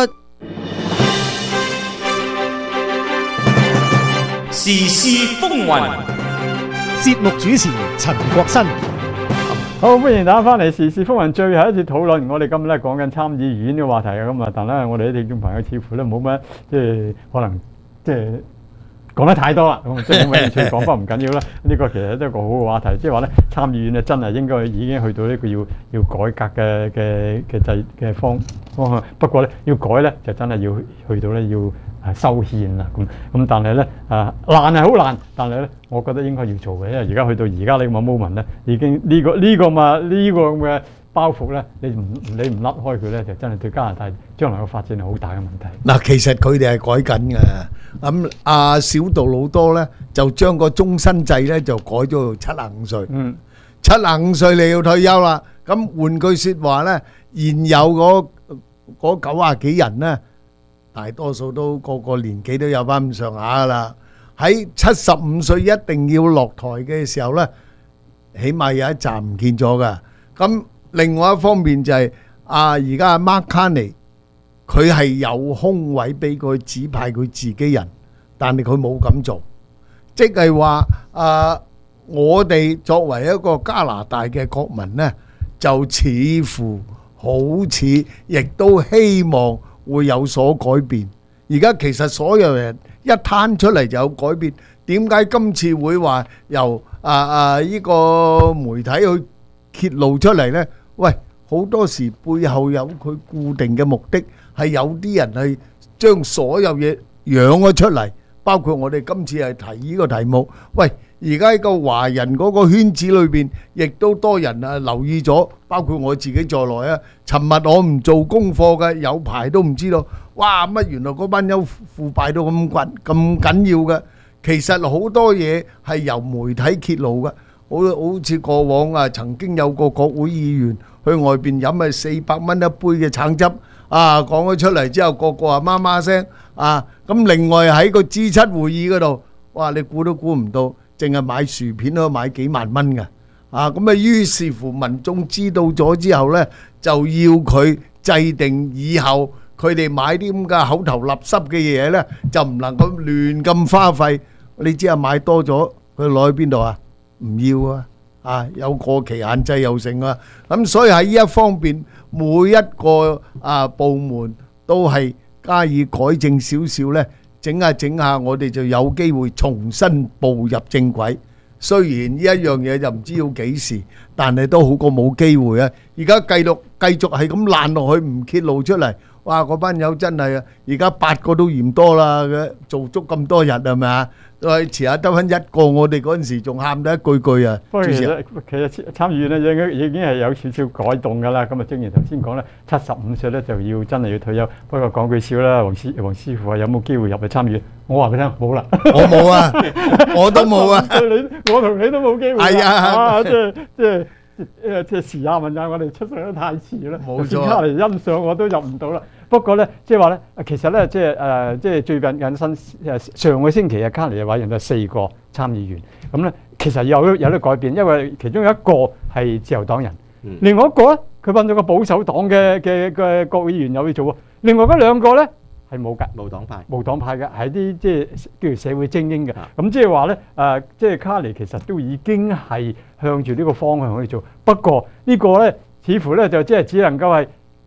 時事風雲， 節目主持陳國新。 好，歡迎大家翻嚟時事風雲最後一次討論。我哋今日咧講緊參議院嘅話題啊，咁啊，但係我哋啲聽眾朋友似乎咧冇乜即係可能即係講得太多啦，咁即係冇興趣講翻唔緊要啦。呢個其實都係一個好嘅話題，即係話咧參議院咧真係應該已經去到呢個要要改革嘅嘅嘅制嘅方方向。不過咧要改咧就真係要去到咧要係修憲啦。咁咁但係咧啊難係好難，但係咧我覺得應該要做嘅，因為而家去到而家呢個 moment 咧已經呢個呢個嘛呢個咁嘅包袱咧，你唔你唔甩開佢咧，就真係對加拿大將來嘅發展係好大嘅問題。 嗱，其實佢哋係改緊嘅。咁阿小杜魯多咧就將個終身制咧就改咗到七十五歲。嗯，七十五歲你要退休啦。咁換句説話咧，現有嗰嗰九啊幾人咧，大多數都個個年紀都有翻咁上下噶啦。喺七十五歲一定要落台嘅時候咧，起碼有一站唔見咗噶。咁另外一方面就係啊，而家阿 Mark Carney，佢係有空位俾佢指派佢自己人，但係佢冇咁做，即係話啊，我哋作為一個加拿大嘅國民呢，就似乎好似亦都希望會有所改變。而家其實所有人一攤出嚟就有改變，點解今次會話由啊啊呢個媒體去揭露出嚟呢？喂，好多時背後有佢固定嘅目的，係有啲人係將所有嘢養咗出嚟，包括我哋今次係提呢個題目。喂，而家喺個華人嗰個圈子裏邊，亦都多人啊留意咗，包括我自己在內啊。尋日我唔做功課嘅，有排都唔知道，哇乜原來嗰班友腐敗到咁緊咁緊要嘅。其實好多嘢係由媒體揭露嘅。好好似過往啊，曾經有個國會議員去外邊飲係四百蚊一杯嘅橙汁，啊講咗出嚟之後，個個啊媽媽聲啊，咁另外喺個 G 七會議嗰度，哇你估都估唔到，淨係買薯片都買幾萬蚊嘅，啊咁啊於是乎民眾知道咗之後呢，就要佢制定以後佢哋買啲咁嘅口頭垃圾嘅嘢呢，就唔能夠亂咁花費。你知啊，買多咗佢攞去邊度啊？唔要啊！啊，有過期限制又成啊！咁所以喺呢一方面，每一個啊部門都係加以改正少少呢，整下整下，我哋就有機會重新步入正軌。雖然呢一樣嘢就唔知要幾時，但係都好過冇機會啊！而家繼續繼續係咁爛落去，唔揭露出嚟，哇！嗰班友真係啊，而家八個都嫌多啦，嘅做足咁多日係咪啊？再遲下得翻一個，我哋嗰陣時仲喊得一句句啊！ 不過其實其實參議院咧應該已經係有少少改動㗎啦。咁啊，正如頭先講咧，七十五歲咧就要真係要退休。不過講句笑啦，黃師黃師傅話有冇機會入去參議院？我話佢聽冇啦， 我冇啊，我都冇啊。 你我同你都冇機會。係啊， 即係即係誒即係時下問下我哋出世得太遲啦， 冇錯。 嚟欣賞我都入唔到啦。不過咧，即係話咧，其實咧，即係誒，即係最近緊新誒上個星期啊，卡尼嘅委任咗四個參議員，咁咧其實有有啲改變，因為其中有一個係自由黨人，嗯、另外一個咧佢揾咗個保守黨嘅嘅嘅國會議員有去做喎，另外嗰兩個咧係冇㗎， 無黨派， 無黨派嘅係啲即係叫做社會精英嘅，咁即係話咧誒，即係卡尼其實都已經係向住呢個方向去做，不過呢個咧似乎咧就即係只能夠係。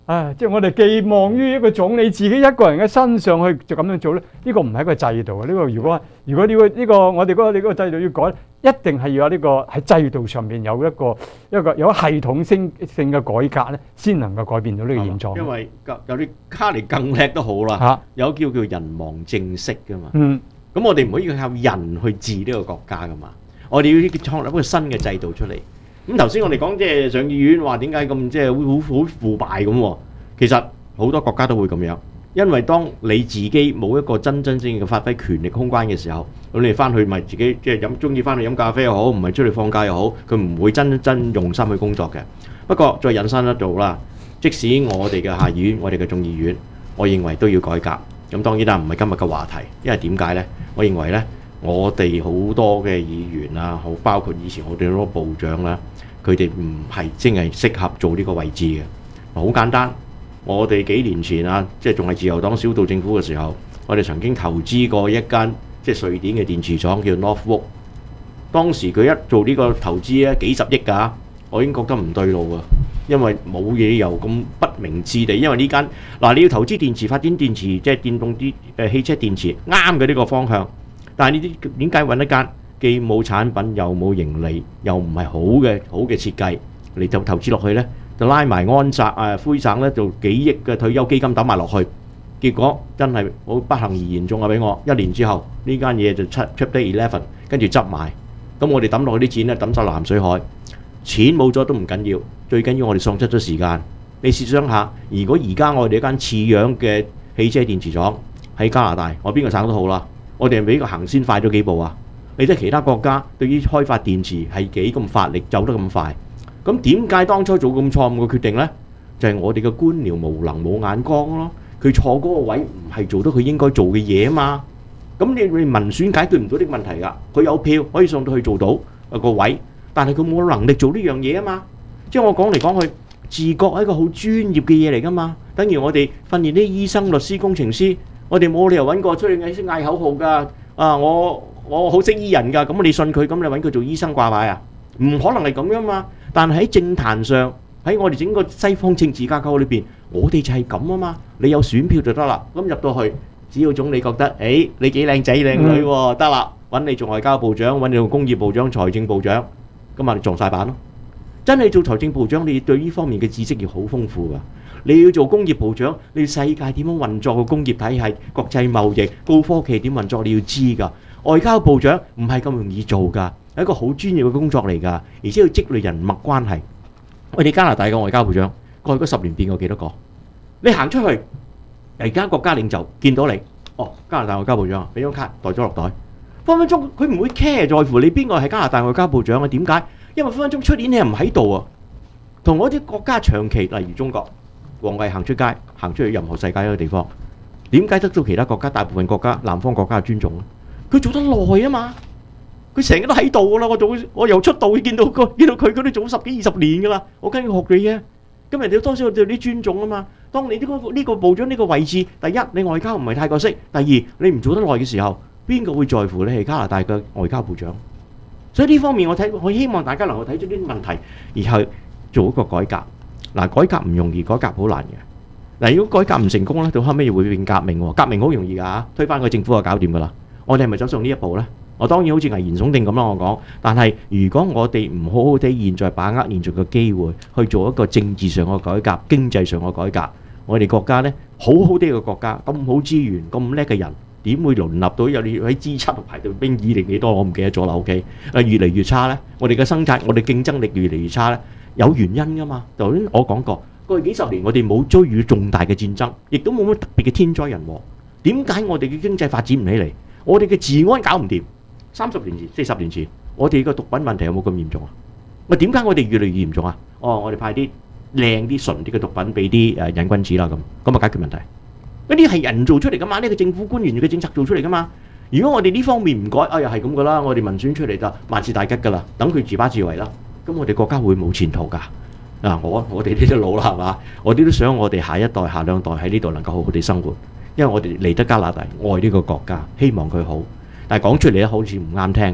啊，即係我哋寄望於一個總理自己一個人嘅身上去就咁樣做咧，呢個唔係一個制度啊！呢個如果如果呢個呢個我哋嗰個你嗰個制度要改，一定係要有呢個喺制度上面有一個一個有系統性性嘅改革咧，先能夠改變到呢個現狀。 因為有啲卡尼更叻都好啦，有叫叫人亡政息噶嘛。嗯，咁我哋唔可以靠人去治呢個國家噶嘛，我哋要創立一個新嘅制度出嚟。咁頭先我哋講即係上議院話點解咁即係好好腐敗咁喎？其實好多國家都會咁樣，因為當你自己冇一個真真正正嘅發揮權力空間嘅時候，咁你翻去咪自己即係飲中意翻去飲咖啡又好，唔係出去放假又好，佢唔會真真用心去工作嘅。不過再引申得到啦，即使我哋嘅下議院、我哋嘅眾議院，我認為都要改革。咁當然啦，唔係今日嘅話題，因為點解呢？我認為呢，我哋好多嘅議員啊，好包括以前我哋好多部長啦，佢哋唔係真係適合做呢個位置嘅。好簡單，我哋幾年前啊，即係仲係自由黨小道政府嘅時候，我哋曾經投資過一間即係瑞典嘅電池廠叫 Northvolt。當時佢一做呢個投資咧，幾十億㗎，我已經覺得唔對路啊，因為冇嘢又咁不明智地，因為呢間嗱你要投資電池發展電池，即係電動啲誒汽車電池啱嘅呢個方向，但係呢啲點解揾一間既冇產品又冇盈利又唔係好嘅好嘅設計你就投資落去呢？就拉埋安澤啊灰省咧，就幾億嘅退休基金抌埋落去，結果真係好不幸而言中啊！俾我一年之後呢間嘢就出 Chapter Eleven，跟住執埋，咁我哋抌落去啲錢咧抌晒落鹹水海，錢冇咗都唔緊要，最緊要我哋喪失咗時間。你試想下，如果而家我哋一間似樣嘅汽車電池廠喺加拿大，我邊個省都好啦，我哋係比個行先快咗幾步啊！你睇其他國家對於開發電池係幾咁發力，走得咁快。咁點解當初做咁錯誤嘅決定呢？就係我哋嘅官僚無能冇眼光咯。佢坐嗰個位唔係做到佢應該做嘅嘢啊嘛。咁你你民選解決唔到呢個問題㗎。佢有票可以上到去做到個位，但係佢冇能力做呢樣嘢啊嘛。即係我講嚟講去，自覺係一個好專業嘅嘢嚟㗎嘛。等於我哋訓練啲醫生、律師、工程師，我哋冇理由揾個出去嗌識嗌口號㗎。啊，我我好識醫人㗎，咁你信佢，咁你揾佢做醫生掛牌啊？唔可能係咁樣嘛。但係喺政壇上，喺我哋整個西方政治架構裏邊，我哋就係咁啊嘛。你有選票就得啦。咁入到去，只要總理覺得，誒你幾靚仔靚女喎，得啦，揾你做外交部長，揾你做工業部長、財政部長，咁啊你撞曬板咯。真係做財政部長，你對呢方面嘅知識要好豐富㗎。你要做工業部長，你要世界點樣運作個工業體系、國際貿易、高科技點運作，你要知㗎。外交部長唔係咁容易做㗎。係一個好專業嘅工作嚟㗎，而且要積累人脈關係。我哋加拿大嘅外交部長過去嗰十年變過幾多個？你行出去，而家國家領袖見到你，哦，加拿大外交部長俾張卡袋咗落袋，分分鐘佢唔會 care 在乎你邊個係加拿大外交部長啊？點解？因為分分鐘出年你係唔喺度啊。同嗰啲國家長期，例如中國，王毅行出街，行出去任何世界一個地方，點解得到其他國家大部分國家南方國家嘅尊重咧？佢做得耐啊嘛。佢成日都喺度噶啦，我做我由出道見到個見到佢，佢都做十幾二十年噶啦，我跟佢學你嘅。咁人哋多少對你尊重啊嘛。當你呢個呢個部長呢個位置，第一你外交唔係太過識，第二你唔做得耐嘅時候，邊個會在乎你係加拿大嘅外交部長？所以呢方面我睇，我希望大家能夠睇出啲問題，而去做一個改革。嗱，改革唔容易，改革好難嘅。嗱，如果改革唔成功咧，到後尾會變革命喎。革命好容易㗎，推翻個政府就搞掂㗎啦。我哋係咪走上呢一步咧？我當然好似危言聳聽咁啦，我講。但係如果我哋唔好好地現在把握現在嘅機會，去做一個政治上嘅改革、經濟上嘅改革，我哋國家呢，好好啲嘅國家，咁好資源、咁叻嘅人，點會淪立到有你喺 G 七排到兵二定幾多？我唔記得咗啦。OK，誒越嚟越差呢，我哋嘅生產、我哋競爭力越嚟越差呢，有原因㗎嘛。頭先我講過，過去幾十年我哋冇遭遇重大嘅戰爭，亦都冇乜特別嘅天災人禍。點解我哋嘅經濟發展唔起嚟？我哋嘅治安搞唔掂。三十年前、四十年前，我哋個毒品問題有冇咁嚴重啊？喂，點解我哋越嚟越嚴重啊？哦，我哋派啲靚啲、純啲嘅毒品俾啲誒癮君子啦，咁咁啊解決問題。嗰啲係人做出嚟噶嘛？呢個政府官員嘅政策做出嚟噶嘛？如果我哋呢方面唔改，哎呀係咁噶啦，我哋民選出嚟就萬事大吉噶啦，等佢自把自為啦。咁我哋國家會冇前途㗎。嗱，我我哋呢啲老啦係嘛？我哋都想我哋下一代、下兩代喺呢度能夠好好地生活，因為我哋嚟得加拿大，愛呢個國家，希望佢好。但係講出嚟咧，好似唔啱聽咁。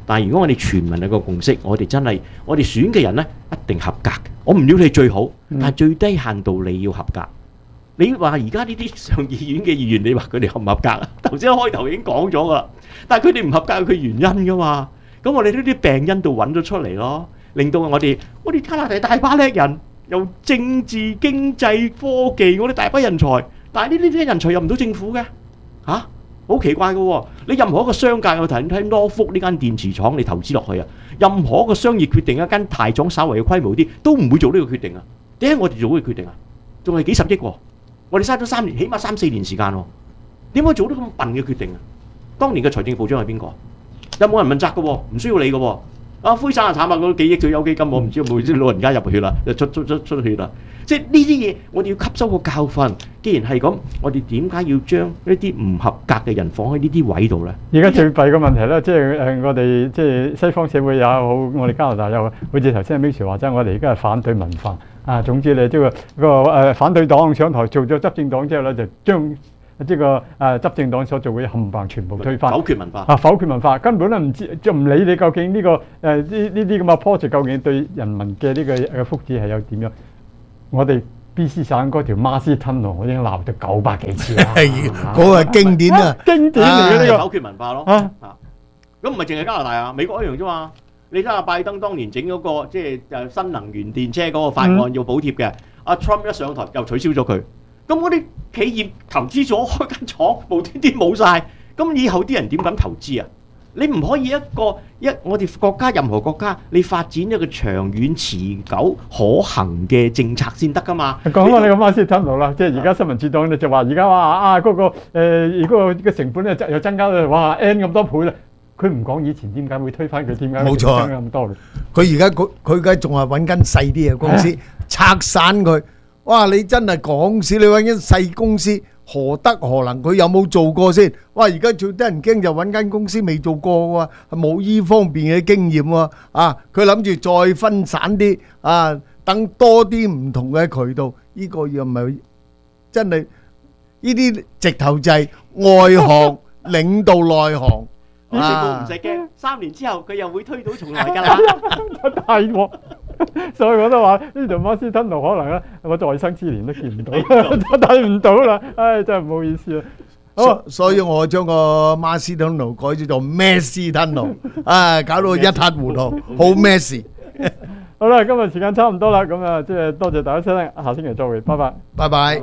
但係如果我哋全民有個共識，我哋真係我哋選嘅人呢，一定合格嘅。我唔要你最好，但係最低限度你要合格。你話而家呢啲上議院嘅議員，你話佢哋合唔合格啊？頭先開頭已經講咗噶啦，但係佢哋唔合格有佢原因噶嘛。咁我哋呢啲病因度揾咗出嚟咯，令到我哋我哋加拿大大把叻人，由政治、經濟、科技，我哋大把人才，但係呢啲人才入唔到政府嘅嚇。好奇怪嘅喎！你任何一個商界，我睇睇 Norfolk 呢間電池廠，你投資落去啊，任何一個商業決定，一間大廠稍微嘅規模啲，都唔會做呢個決定啊。點解我哋做呢個決定啊？仲係幾十億喎！我哋嘥咗三年，起碼三四年時間喎。點解做得咁笨嘅決定啊？當年嘅財政部長係邊個？有冇人問責嘅喎？唔需要你嘅喎。啊，灰山啊慘啊！嗰幾億退休基金，我唔知有冇啲老人家入去啦，就出出出出血啦。即係呢啲嘢，我哋要吸收個教訓。既然係咁，我哋點解要將呢啲唔合格嘅人放喺呢啲位度咧？ 而家最弊嘅問題咧，即係誒我哋即係西方社會又好，我哋加拿大又好，好似頭先阿 Michelle 話齋，我哋而家係反對文化啊。總之咧，即係個誒反對黨上台做咗執政黨之後咧，就將即係個誒執政黨所做嘅冚唪唥全部推翻， 否決文化啊，否決文化根本咧唔知，就唔理你究竟呢、這個誒呢呢啲咁嘅 project 究竟對人民嘅呢個嘅福祉係有點樣？我哋 B C 省嗰條馬斯吞路，我已經鬧咗九百幾次啦， 嗰個係經典啊， 經典嚟嘅呢個否決文化咯。 啊， 咁唔係淨係加拿大啊，美國一樣啫嘛。你睇下拜登當年整嗰個即係誒新能源電車嗰個法案要補貼嘅，阿 Trump 一上台又取消咗佢。咁嗰啲企業投資咗開間廠，無端端冇晒，咁以後啲人點敢投資啊？你唔可以一個一我哋國家任何國家，你發展一個長遠持久可行嘅政策先得噶嘛？ 講翻你個馬斯吞路啦，即係而家新聞處長咧就話而家話啊嗰、那個誒，如果個成本咧又增加到哇 N 咁多倍啦，佢唔講以前點解會推翻佢，點解冇錯咁多咧？ 佢而家佢佢而家仲係揾間細啲嘅公司、啊、拆散佢。哇！你真係講笑，你揾間細公司何德何能？佢有冇做過先？哇！而家最得人驚就揾間公司未做過喎，冇依方面嘅經驗喎。啊！佢諗住再分散啲啊，等多啲唔同嘅渠道。呢個又唔係真係呢啲直頭就係外行領導內行。 你唔使驚，三年之後佢又會推倒重來㗎啦。 大鑊！所以我都話呢條馬斯吞路可能咧，我在生之年都見唔到，睇唔到啦。唉，真係唔好意思啊。 好，所以我將個馬斯吞路改咗做咩斯吞路，啊，搞到一塌糊塗，好咩事？ 好啦，今日時間差唔多啦，咁啊，即係多謝大家收聽，下星期再會，拜拜， 拜拜。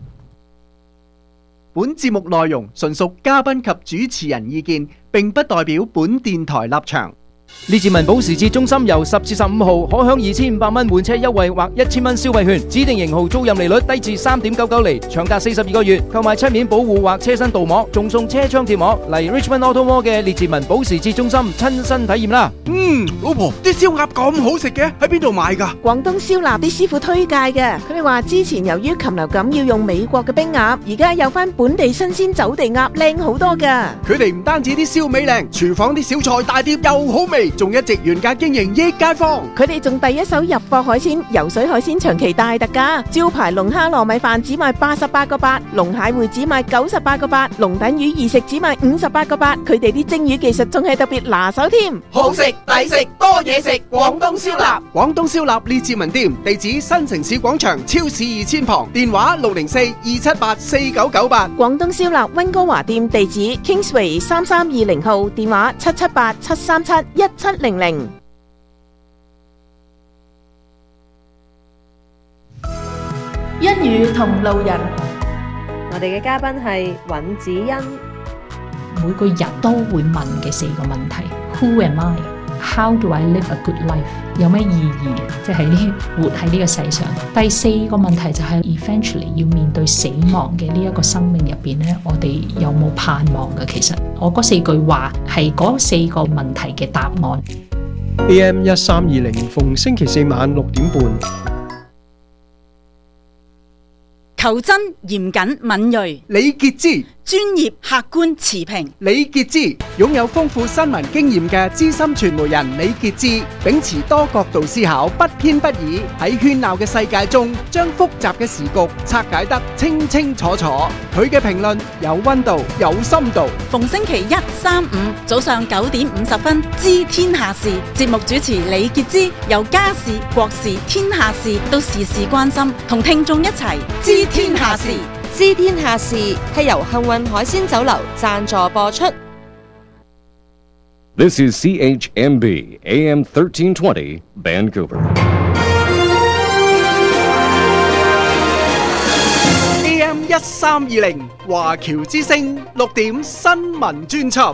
本節目內容純屬嘉賓及主持人意見，並不代表本電台立場。 列治文保時捷中心由十至十五號可享二千五百蚊換車優惠或一千蚊消費券，指定型號租賃利率低至三點九九厘，長達四十二個月。購買漆面保護或車身鍍膜，仲送車窗貼膜。嚟 Richmond Auto Mall 嘅列治文保時捷中心親身體驗啦！ 嗯，老婆，啲燒鴨咁好食嘅，喺邊度買㗎？ 廣東燒臘啲師傅推介嘅，佢哋話之前由於禽流感要用美國嘅冰鴨，而家有翻本地新鮮走地鴨，靚好多㗎。 佢哋唔單止啲燒味靚，廚房啲小菜大碟又好味，仲一直原價經營益街坊。 佢哋仲第一手入貨海鮮，游水海鮮長期大特價，招牌龍蝦糯米飯只賣八十八個八，龍蟹會只賣九十八個八，龍躉魚二食只賣五十八個八。佢哋啲蒸魚技術仲係特別拿手添， 好食抵食多嘢食。廣東燒臘，廣東燒臘列治文店，地址新城市廣場超市二千旁，電話六零四二七八四九九八。 廣東燒臘溫哥華店地址 Kingsway 三三二零號，電話七七八七三七一七零零。 一語同路人， 我哋嘅嘉賓係尹子欣。 每個人都會問嘅四個問題 ：Who am I? How do I live a good life? 有咩意義？即係呢活喺呢個世上。第四個問題就係 eventually 要面對死亡嘅呢一個生命入邊咧，我哋有冇盼望嘅？其實我嗰四句話係嗰四個問題嘅答案。 A M 一三二零，逢星期四晚六點半。 求真、嚴謹、敏鋭， 李潔芝專業、客觀、持平。 李傑之擁有豐富新聞經驗嘅資深傳媒人李傑之，秉持多角度思考，不偏不倚，喺喧鬧嘅世界中，將複雜嘅時局拆解得清清楚楚。佢嘅評論有溫度、有深度。 逢星期一、三、五早上九點五十分，知天下事。節目主持李傑之，由家事、國事、天下事都事事關心，同聽眾一齊知天下事。 知天下事係由幸運海鮮酒樓贊助播出。 This is C H M B A M thirteen twenty Vancouver. A M 一三二零華僑之聲六點新聞專輯。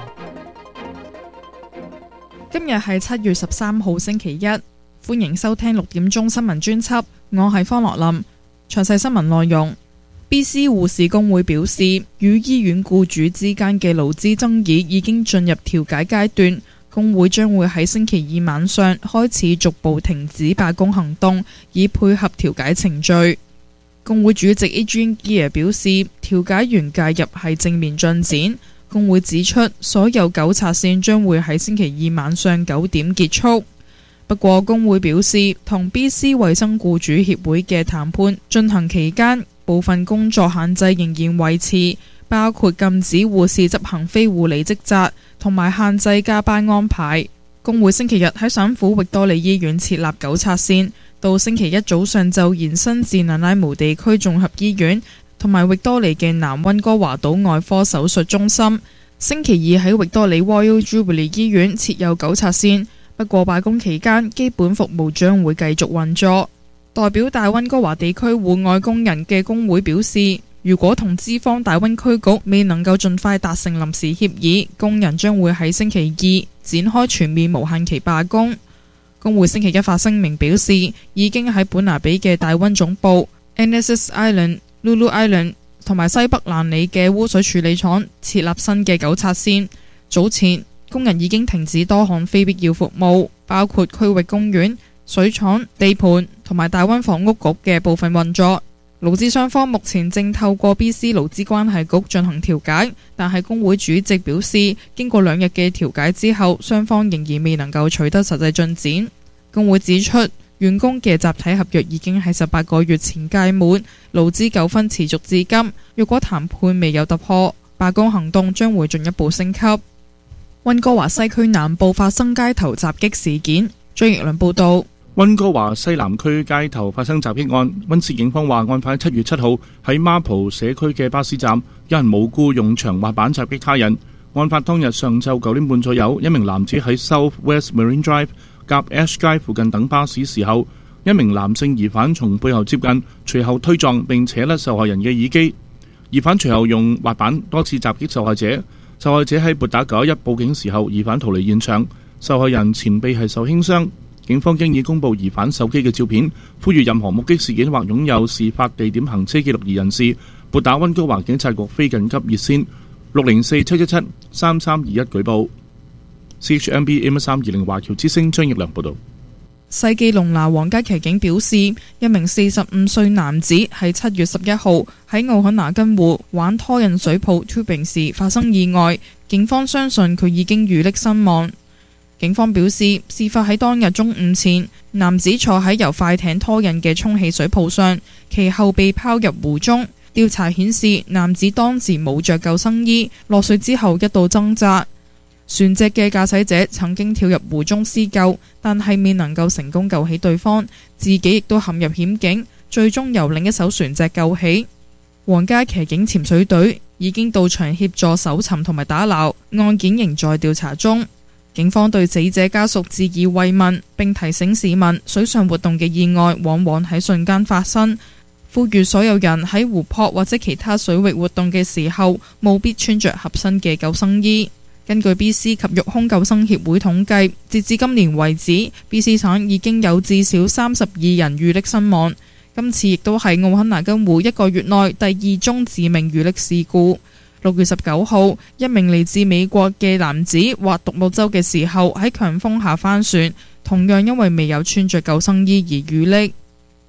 今日係七月十三號星期一，歡迎收聽六點鐘新聞專輯，我係方樂林。詳細新聞內容。B C 護士工會表示，與醫院僱主之間嘅勞資爭議已經進入調解階段，工會將會喺星期二晚上開始逐步停止罷工行動，以配合調解程序。工會主席 Adrian Gear 表示，調解員介入係正面進展。工會指出，所有糾察線將會喺星期二晚上九點結束。不過，工會表示，同 B C 衛生僱主協會嘅談判進行期間，部分工作限制仍然維持，包括禁止護士執行非護理職責，同埋限制加班安排。工會星期日喺省府域多利醫院設立糾察線，到星期一早上就延伸至南拉姆地區綜合醫院同埋域多利嘅南溫哥華島外科手術中心。星期二喺域多利 Royal Jubilee 醫院設有糾察線，不過罷工期間基本服務將會繼續運作。代表大溫哥華地區戶外工人嘅工會表示，如果同資方大溫區局未能夠盡快達成臨時協議，工人將會喺星期二展開全面無限期罷工。工會星期一發聲明表示，已經喺本拿比嘅大溫總部、Annecy Island、Lulu Island 同埋西北蘭里嘅污水處理廠設立新嘅糾察線。早前工人已經停止多項非必要服務，包括區域公園、水廠、地盤同埋大溫房屋局嘅部分運作。勞資雙方目前正透過 B C 勞資關係局進行調解，但係工會主席表示，經過兩日嘅調解之後，雙方仍然未能夠取得實際進展。工會指出，員工嘅集體合約已經喺十八個月前屆滿，勞資糾紛持續至今。若果談判未有突破，罷工行動將會進一步升級。溫哥華西區南部發生街頭襲擊事件。張奕倫報道。 溫哥華西南區街頭發生襲擊案，溫市警方話案發喺七月七號喺孖浦社區嘅巴士站，有人無故用長滑板襲擊他人。案發當日上晝九點半左右，一名男子喺 South West Marine Drive 夾 Ash Drive 附近等巴士時候，一名男性疑犯從背後接近，隨後推撞並扯甩受害人嘅耳機。疑犯隨後用滑板多次襲擊受害者，受害者喺撥打九一一報警時候，疑犯逃離現場，受害人前臂係受輕傷。警方經已公布疑犯手機嘅照片，呼籲任何目擊事件或擁有事發地點行車記錄儀人士撥打溫哥華警察局非緊急熱線六零四七一七三三二一舉報。C H M B A M 三二零華僑之聲張奕良報道。 世紀龍拿皇家騎警表示，一名四十五歲男子喺七月十一號喺奧肯拿根湖玩拖引水泡 tubing 時發生意外，警方相信佢已經遇溺身亡。警方表示，事發喺當日中午前，男子坐喺由快艇拖引嘅充氣水泡上，其後被拋入湖中。調查顯示，男子當時冇着救生衣，落水之後一度掙扎。船隻嘅駕駛者曾經跳入湖中施救，但係未能夠成功救起對方，自己亦都陷入險境，最終由另一艘船隻救起。皇家騎警潛水隊已經到場協助搜尋同埋打撈，案件仍在調查中。警方對死者家屬致以慰問，並提醒市民水上活動嘅意外往往喺瞬間發生，呼籲所有人喺湖泊或者其他水域活動嘅時候，務必穿着合身嘅救生衣。根據 B C 及育空救生協會統計，截至今年為止 ，B C 省已經有至少三十二人遇溺身亡。今次亦都係奧肯拿根湖一個月內第二宗致命遇溺事故。六月十九號，一名嚟自美國嘅男子滑獨木舟嘅時候喺強風下翻船，同樣因為未有穿着救生衣而遇溺。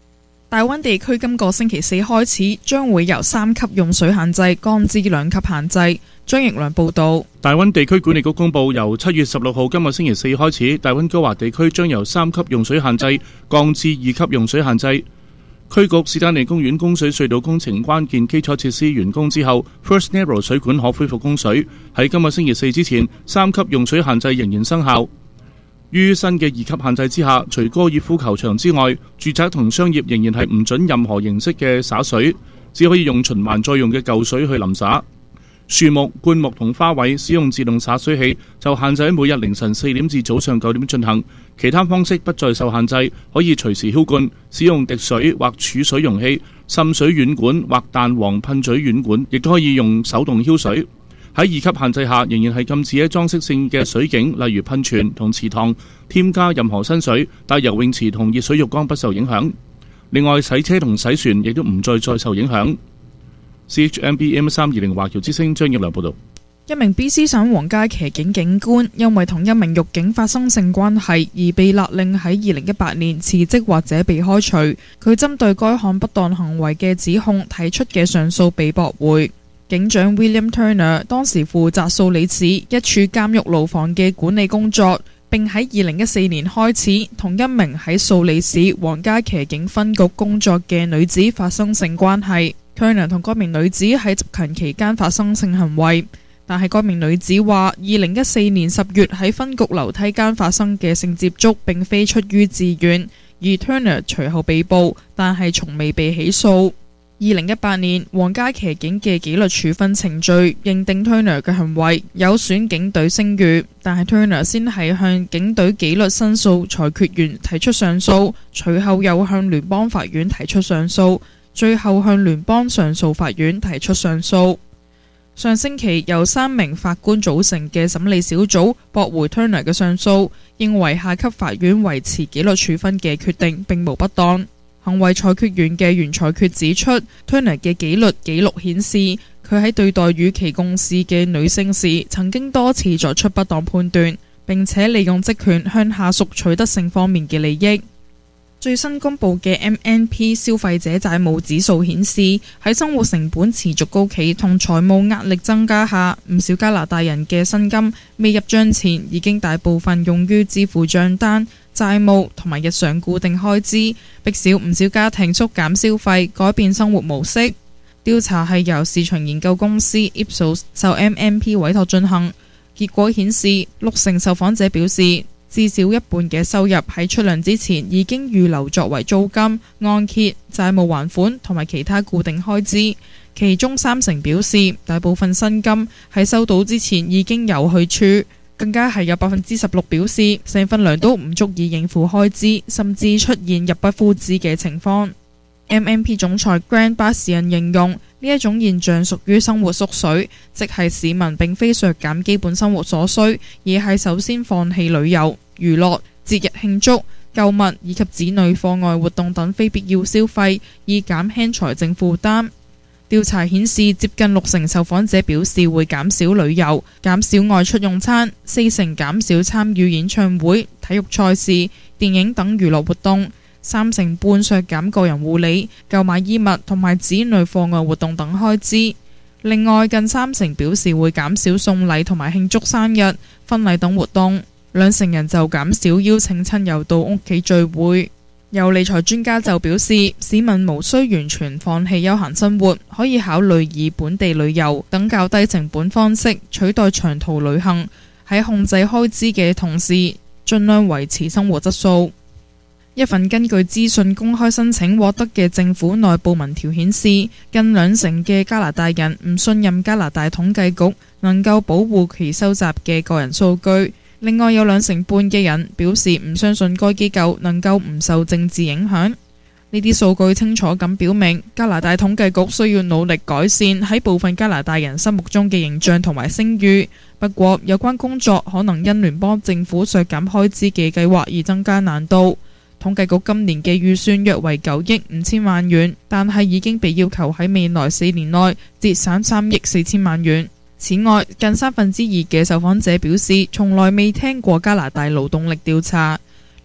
大溫地區今個星期四開始將會由三級用水限制降至兩級限制。張奕良報導。 大溫地區管理局公佈，由七月十六號今個星期四開始，大溫哥華地區將由三級用水限制降至二級用水限制。區局史丹利公園供水隧道工程關鍵基礎設施完工之後 ，First Narrow 水管可恢復供水。喺今個星期四之前，三級用水限制仍然生效。於新嘅二級限制之下，除高爾夫球場之外，住宅同商業仍然係唔准任何形式嘅灑水，只可以用循環再用嘅舊水去淋灑。樹木、灌木同花卉使用自動灑水器就限制喺每日凌晨四點至早上九點進行，其他方式不再受限制，可以隨時澆灌，使用滴水或儲水容器、滲水軟管或彈簧噴嘴軟管，亦都可以用手動澆水。喺二級限制下，仍然係禁止喺裝飾性嘅水景，例如噴泉同池塘，添加任何新水，但游泳池同熱水浴缸不受影響。另外，洗車同洗船亦都唔再再受影響。C H M B M 三二零華僑之聲張業良報導。 一名 B C 省皇家騎警警官因為同一名獄警發生性關係而被勒令喺二零一八年辭職或者被開除。佢針對該項不當行為嘅指控提出嘅上訴被駁回。警長 William Turner 當時負責素里市一處監獄牢房嘅管理工作，並喺二零一四年開始同一名喺素里市皇家騎警分局工作嘅女子發生性關係。Turner 同該名女子喺執勤期間發生性行為，但係該名女子話，二零一四年十月喺分局樓梯間發生嘅性接觸並非出於自願，而 Turner 隨後被捕，但係從未被起訴。二零一八年，皇家騎警嘅紀律處分程序認定 Turner 嘅行為有損警隊聲譽，但係 Turner 先係向警隊紀律申訴裁決員提出上訴，隨後又向聯邦法院提出上訴，最後向聯邦上訴法院提出上訴。上星期由三名法官組成嘅審理小組駁回 Turner 嘅上訴，認為下級法院維持紀律處分嘅決定並無不當。行為裁決員嘅原裁決指出 ，Turner 嘅紀律記錄顯示，佢喺對待與其共事嘅女性時，曾經多次作出不當判斷，並且利用職權向下屬取得性方面嘅利益。最新公布嘅 M N P 消費者債務指數顯示，喺生活成本持續高企同財務壓力增加下，唔少加拿大人嘅薪金未入帳前已經大部分用於支付帳單、債務同埋日常固定開支，迫使唔少家庭縮減消費，改變生活模式。調查係由市場研究公司 Ipsos 受 M N P 委託進行，結果顯示六成受訪者表示，至少一半嘅收入喺出糧之前已經預留作為租金、按揭、債務還款同埋其他固定開支，其中三成表示大部分薪金喺收到之前已經有去處，更加係有百分之十六表示成份糧都唔足以應付開支，甚至出現入不敷支嘅情況。M N P 總裁 Grant 巴士人形容呢一種現象屬於生活縮水，即係市民並非削減基本生活所需，而係首先放棄旅遊、娛樂、節日慶祝、購物以及子女課外活動等非必要消費，以減輕財政負擔。調查顯示，接近六成受訪者表示會減少旅遊、減少外出用餐，四成減少參與演唱會、體育賽事、電影等娛樂活動，三成半削減個人護理、購買衣物同埋子女課外活動等開支。另外，近三成表示會減少送禮同埋慶祝生日、婚禮等活動，兩成人就減少邀請親友到屋企聚會。有理財專家就表示，市民無需完全放棄休閒生活，可以考慮以本地旅遊等較低成本方式取代長途旅行，喺控制開支嘅同時，盡量維持生活質素。一份根據資訊公開申請獲得嘅政府內部民調顯示，近兩成嘅加拿大人唔信任加拿大統計局能夠保護其收集嘅個人數據。另外有兩成半嘅人表示唔相信該機構能夠唔受政治影響。呢啲數據清楚咁表明，加拿大統計局需要努力改善喺部分加拿大人心目中嘅形象同埋聲譽。不過，有關工作可能因聯邦政府削減開支嘅計劃而增加難度。統計局今年嘅預算約為九億五千萬元，但係已經被要求喺未來四年內節省三億四千萬元。此外，近三分之二嘅受訪者表示從來未聽過加拿大勞動力調查。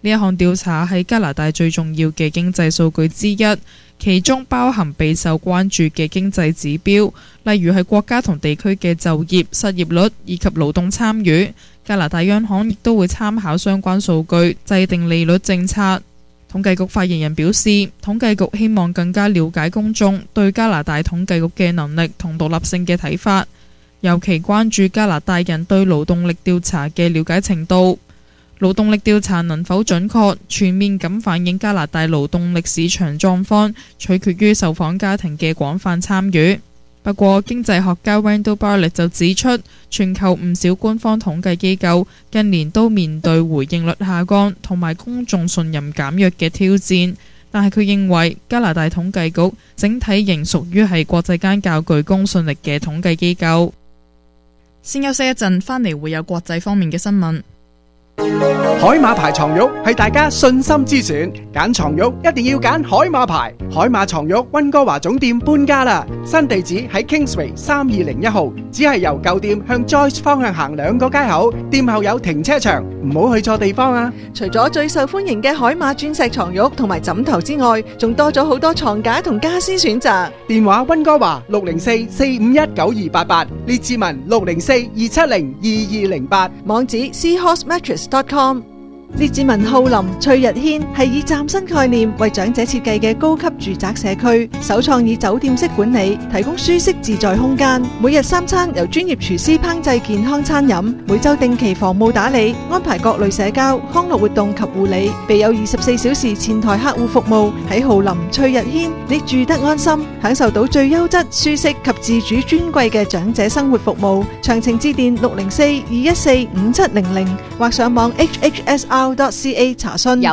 呢一項調查係加拿大最重要嘅經濟數據之一，其中包含備受關注嘅經濟指標，例如係國家同地區嘅就業、失業率以及勞動參與。加拿大央行亦都會參考相關數據，制定利率政策。統計局發言人表示，統計局希望更加了解公眾對加拿大統計局嘅能力同獨立性嘅睇法，尤其關注加拿大人對勞動力調查嘅了解程度。勞動力調查能否準確、全面咁反映加拿大勞動力市場狀況，取決於受訪家庭嘅廣泛參與。不過，經濟學家 Randall Bartlett 就指出，全球唔少官方統計機構近年都面對回應率下降同埋公眾信任減弱嘅挑戰，但係佢認為加拿大統計局整體仍屬於係國際間較具公信力嘅統計機構。先休息一陣，返嚟會有國際方面嘅新聞。 海馬牌床褥係大家信心之選，揀床褥一定要揀海馬牌。海馬床褥溫哥華總店搬家啦，新地址喺 Kingsway 三二零一號，只係由舊店向 Joyce 方向行兩個街口，店後有停車場，唔好去錯地方啊！ 除咗最受歡迎嘅海馬鑽石床褥同埋枕頭之外，仲多咗好多床架同家私選擇。 電話溫哥華六零四四五一九二八八，列志文六零四二七零二二零八， 網址 seahorse mattress dot com。列治文浩林翠日軒係以嶄新概念為長者設計嘅高級住宅社區，首創以酒店式管理，提供舒適自在空間。每日三餐由專業廚師烹製健康餐飲，每週定期房務打理，安排各類社交、康樂活動及護理，備有二十四小時前台客戶服務。喺浩林翠日軒，你住得安心，享受到最優質、舒適及自主尊貴嘅長者生活服務。詳情致電六零四二一四五七零零或上網 H H S R dot C A 查詢。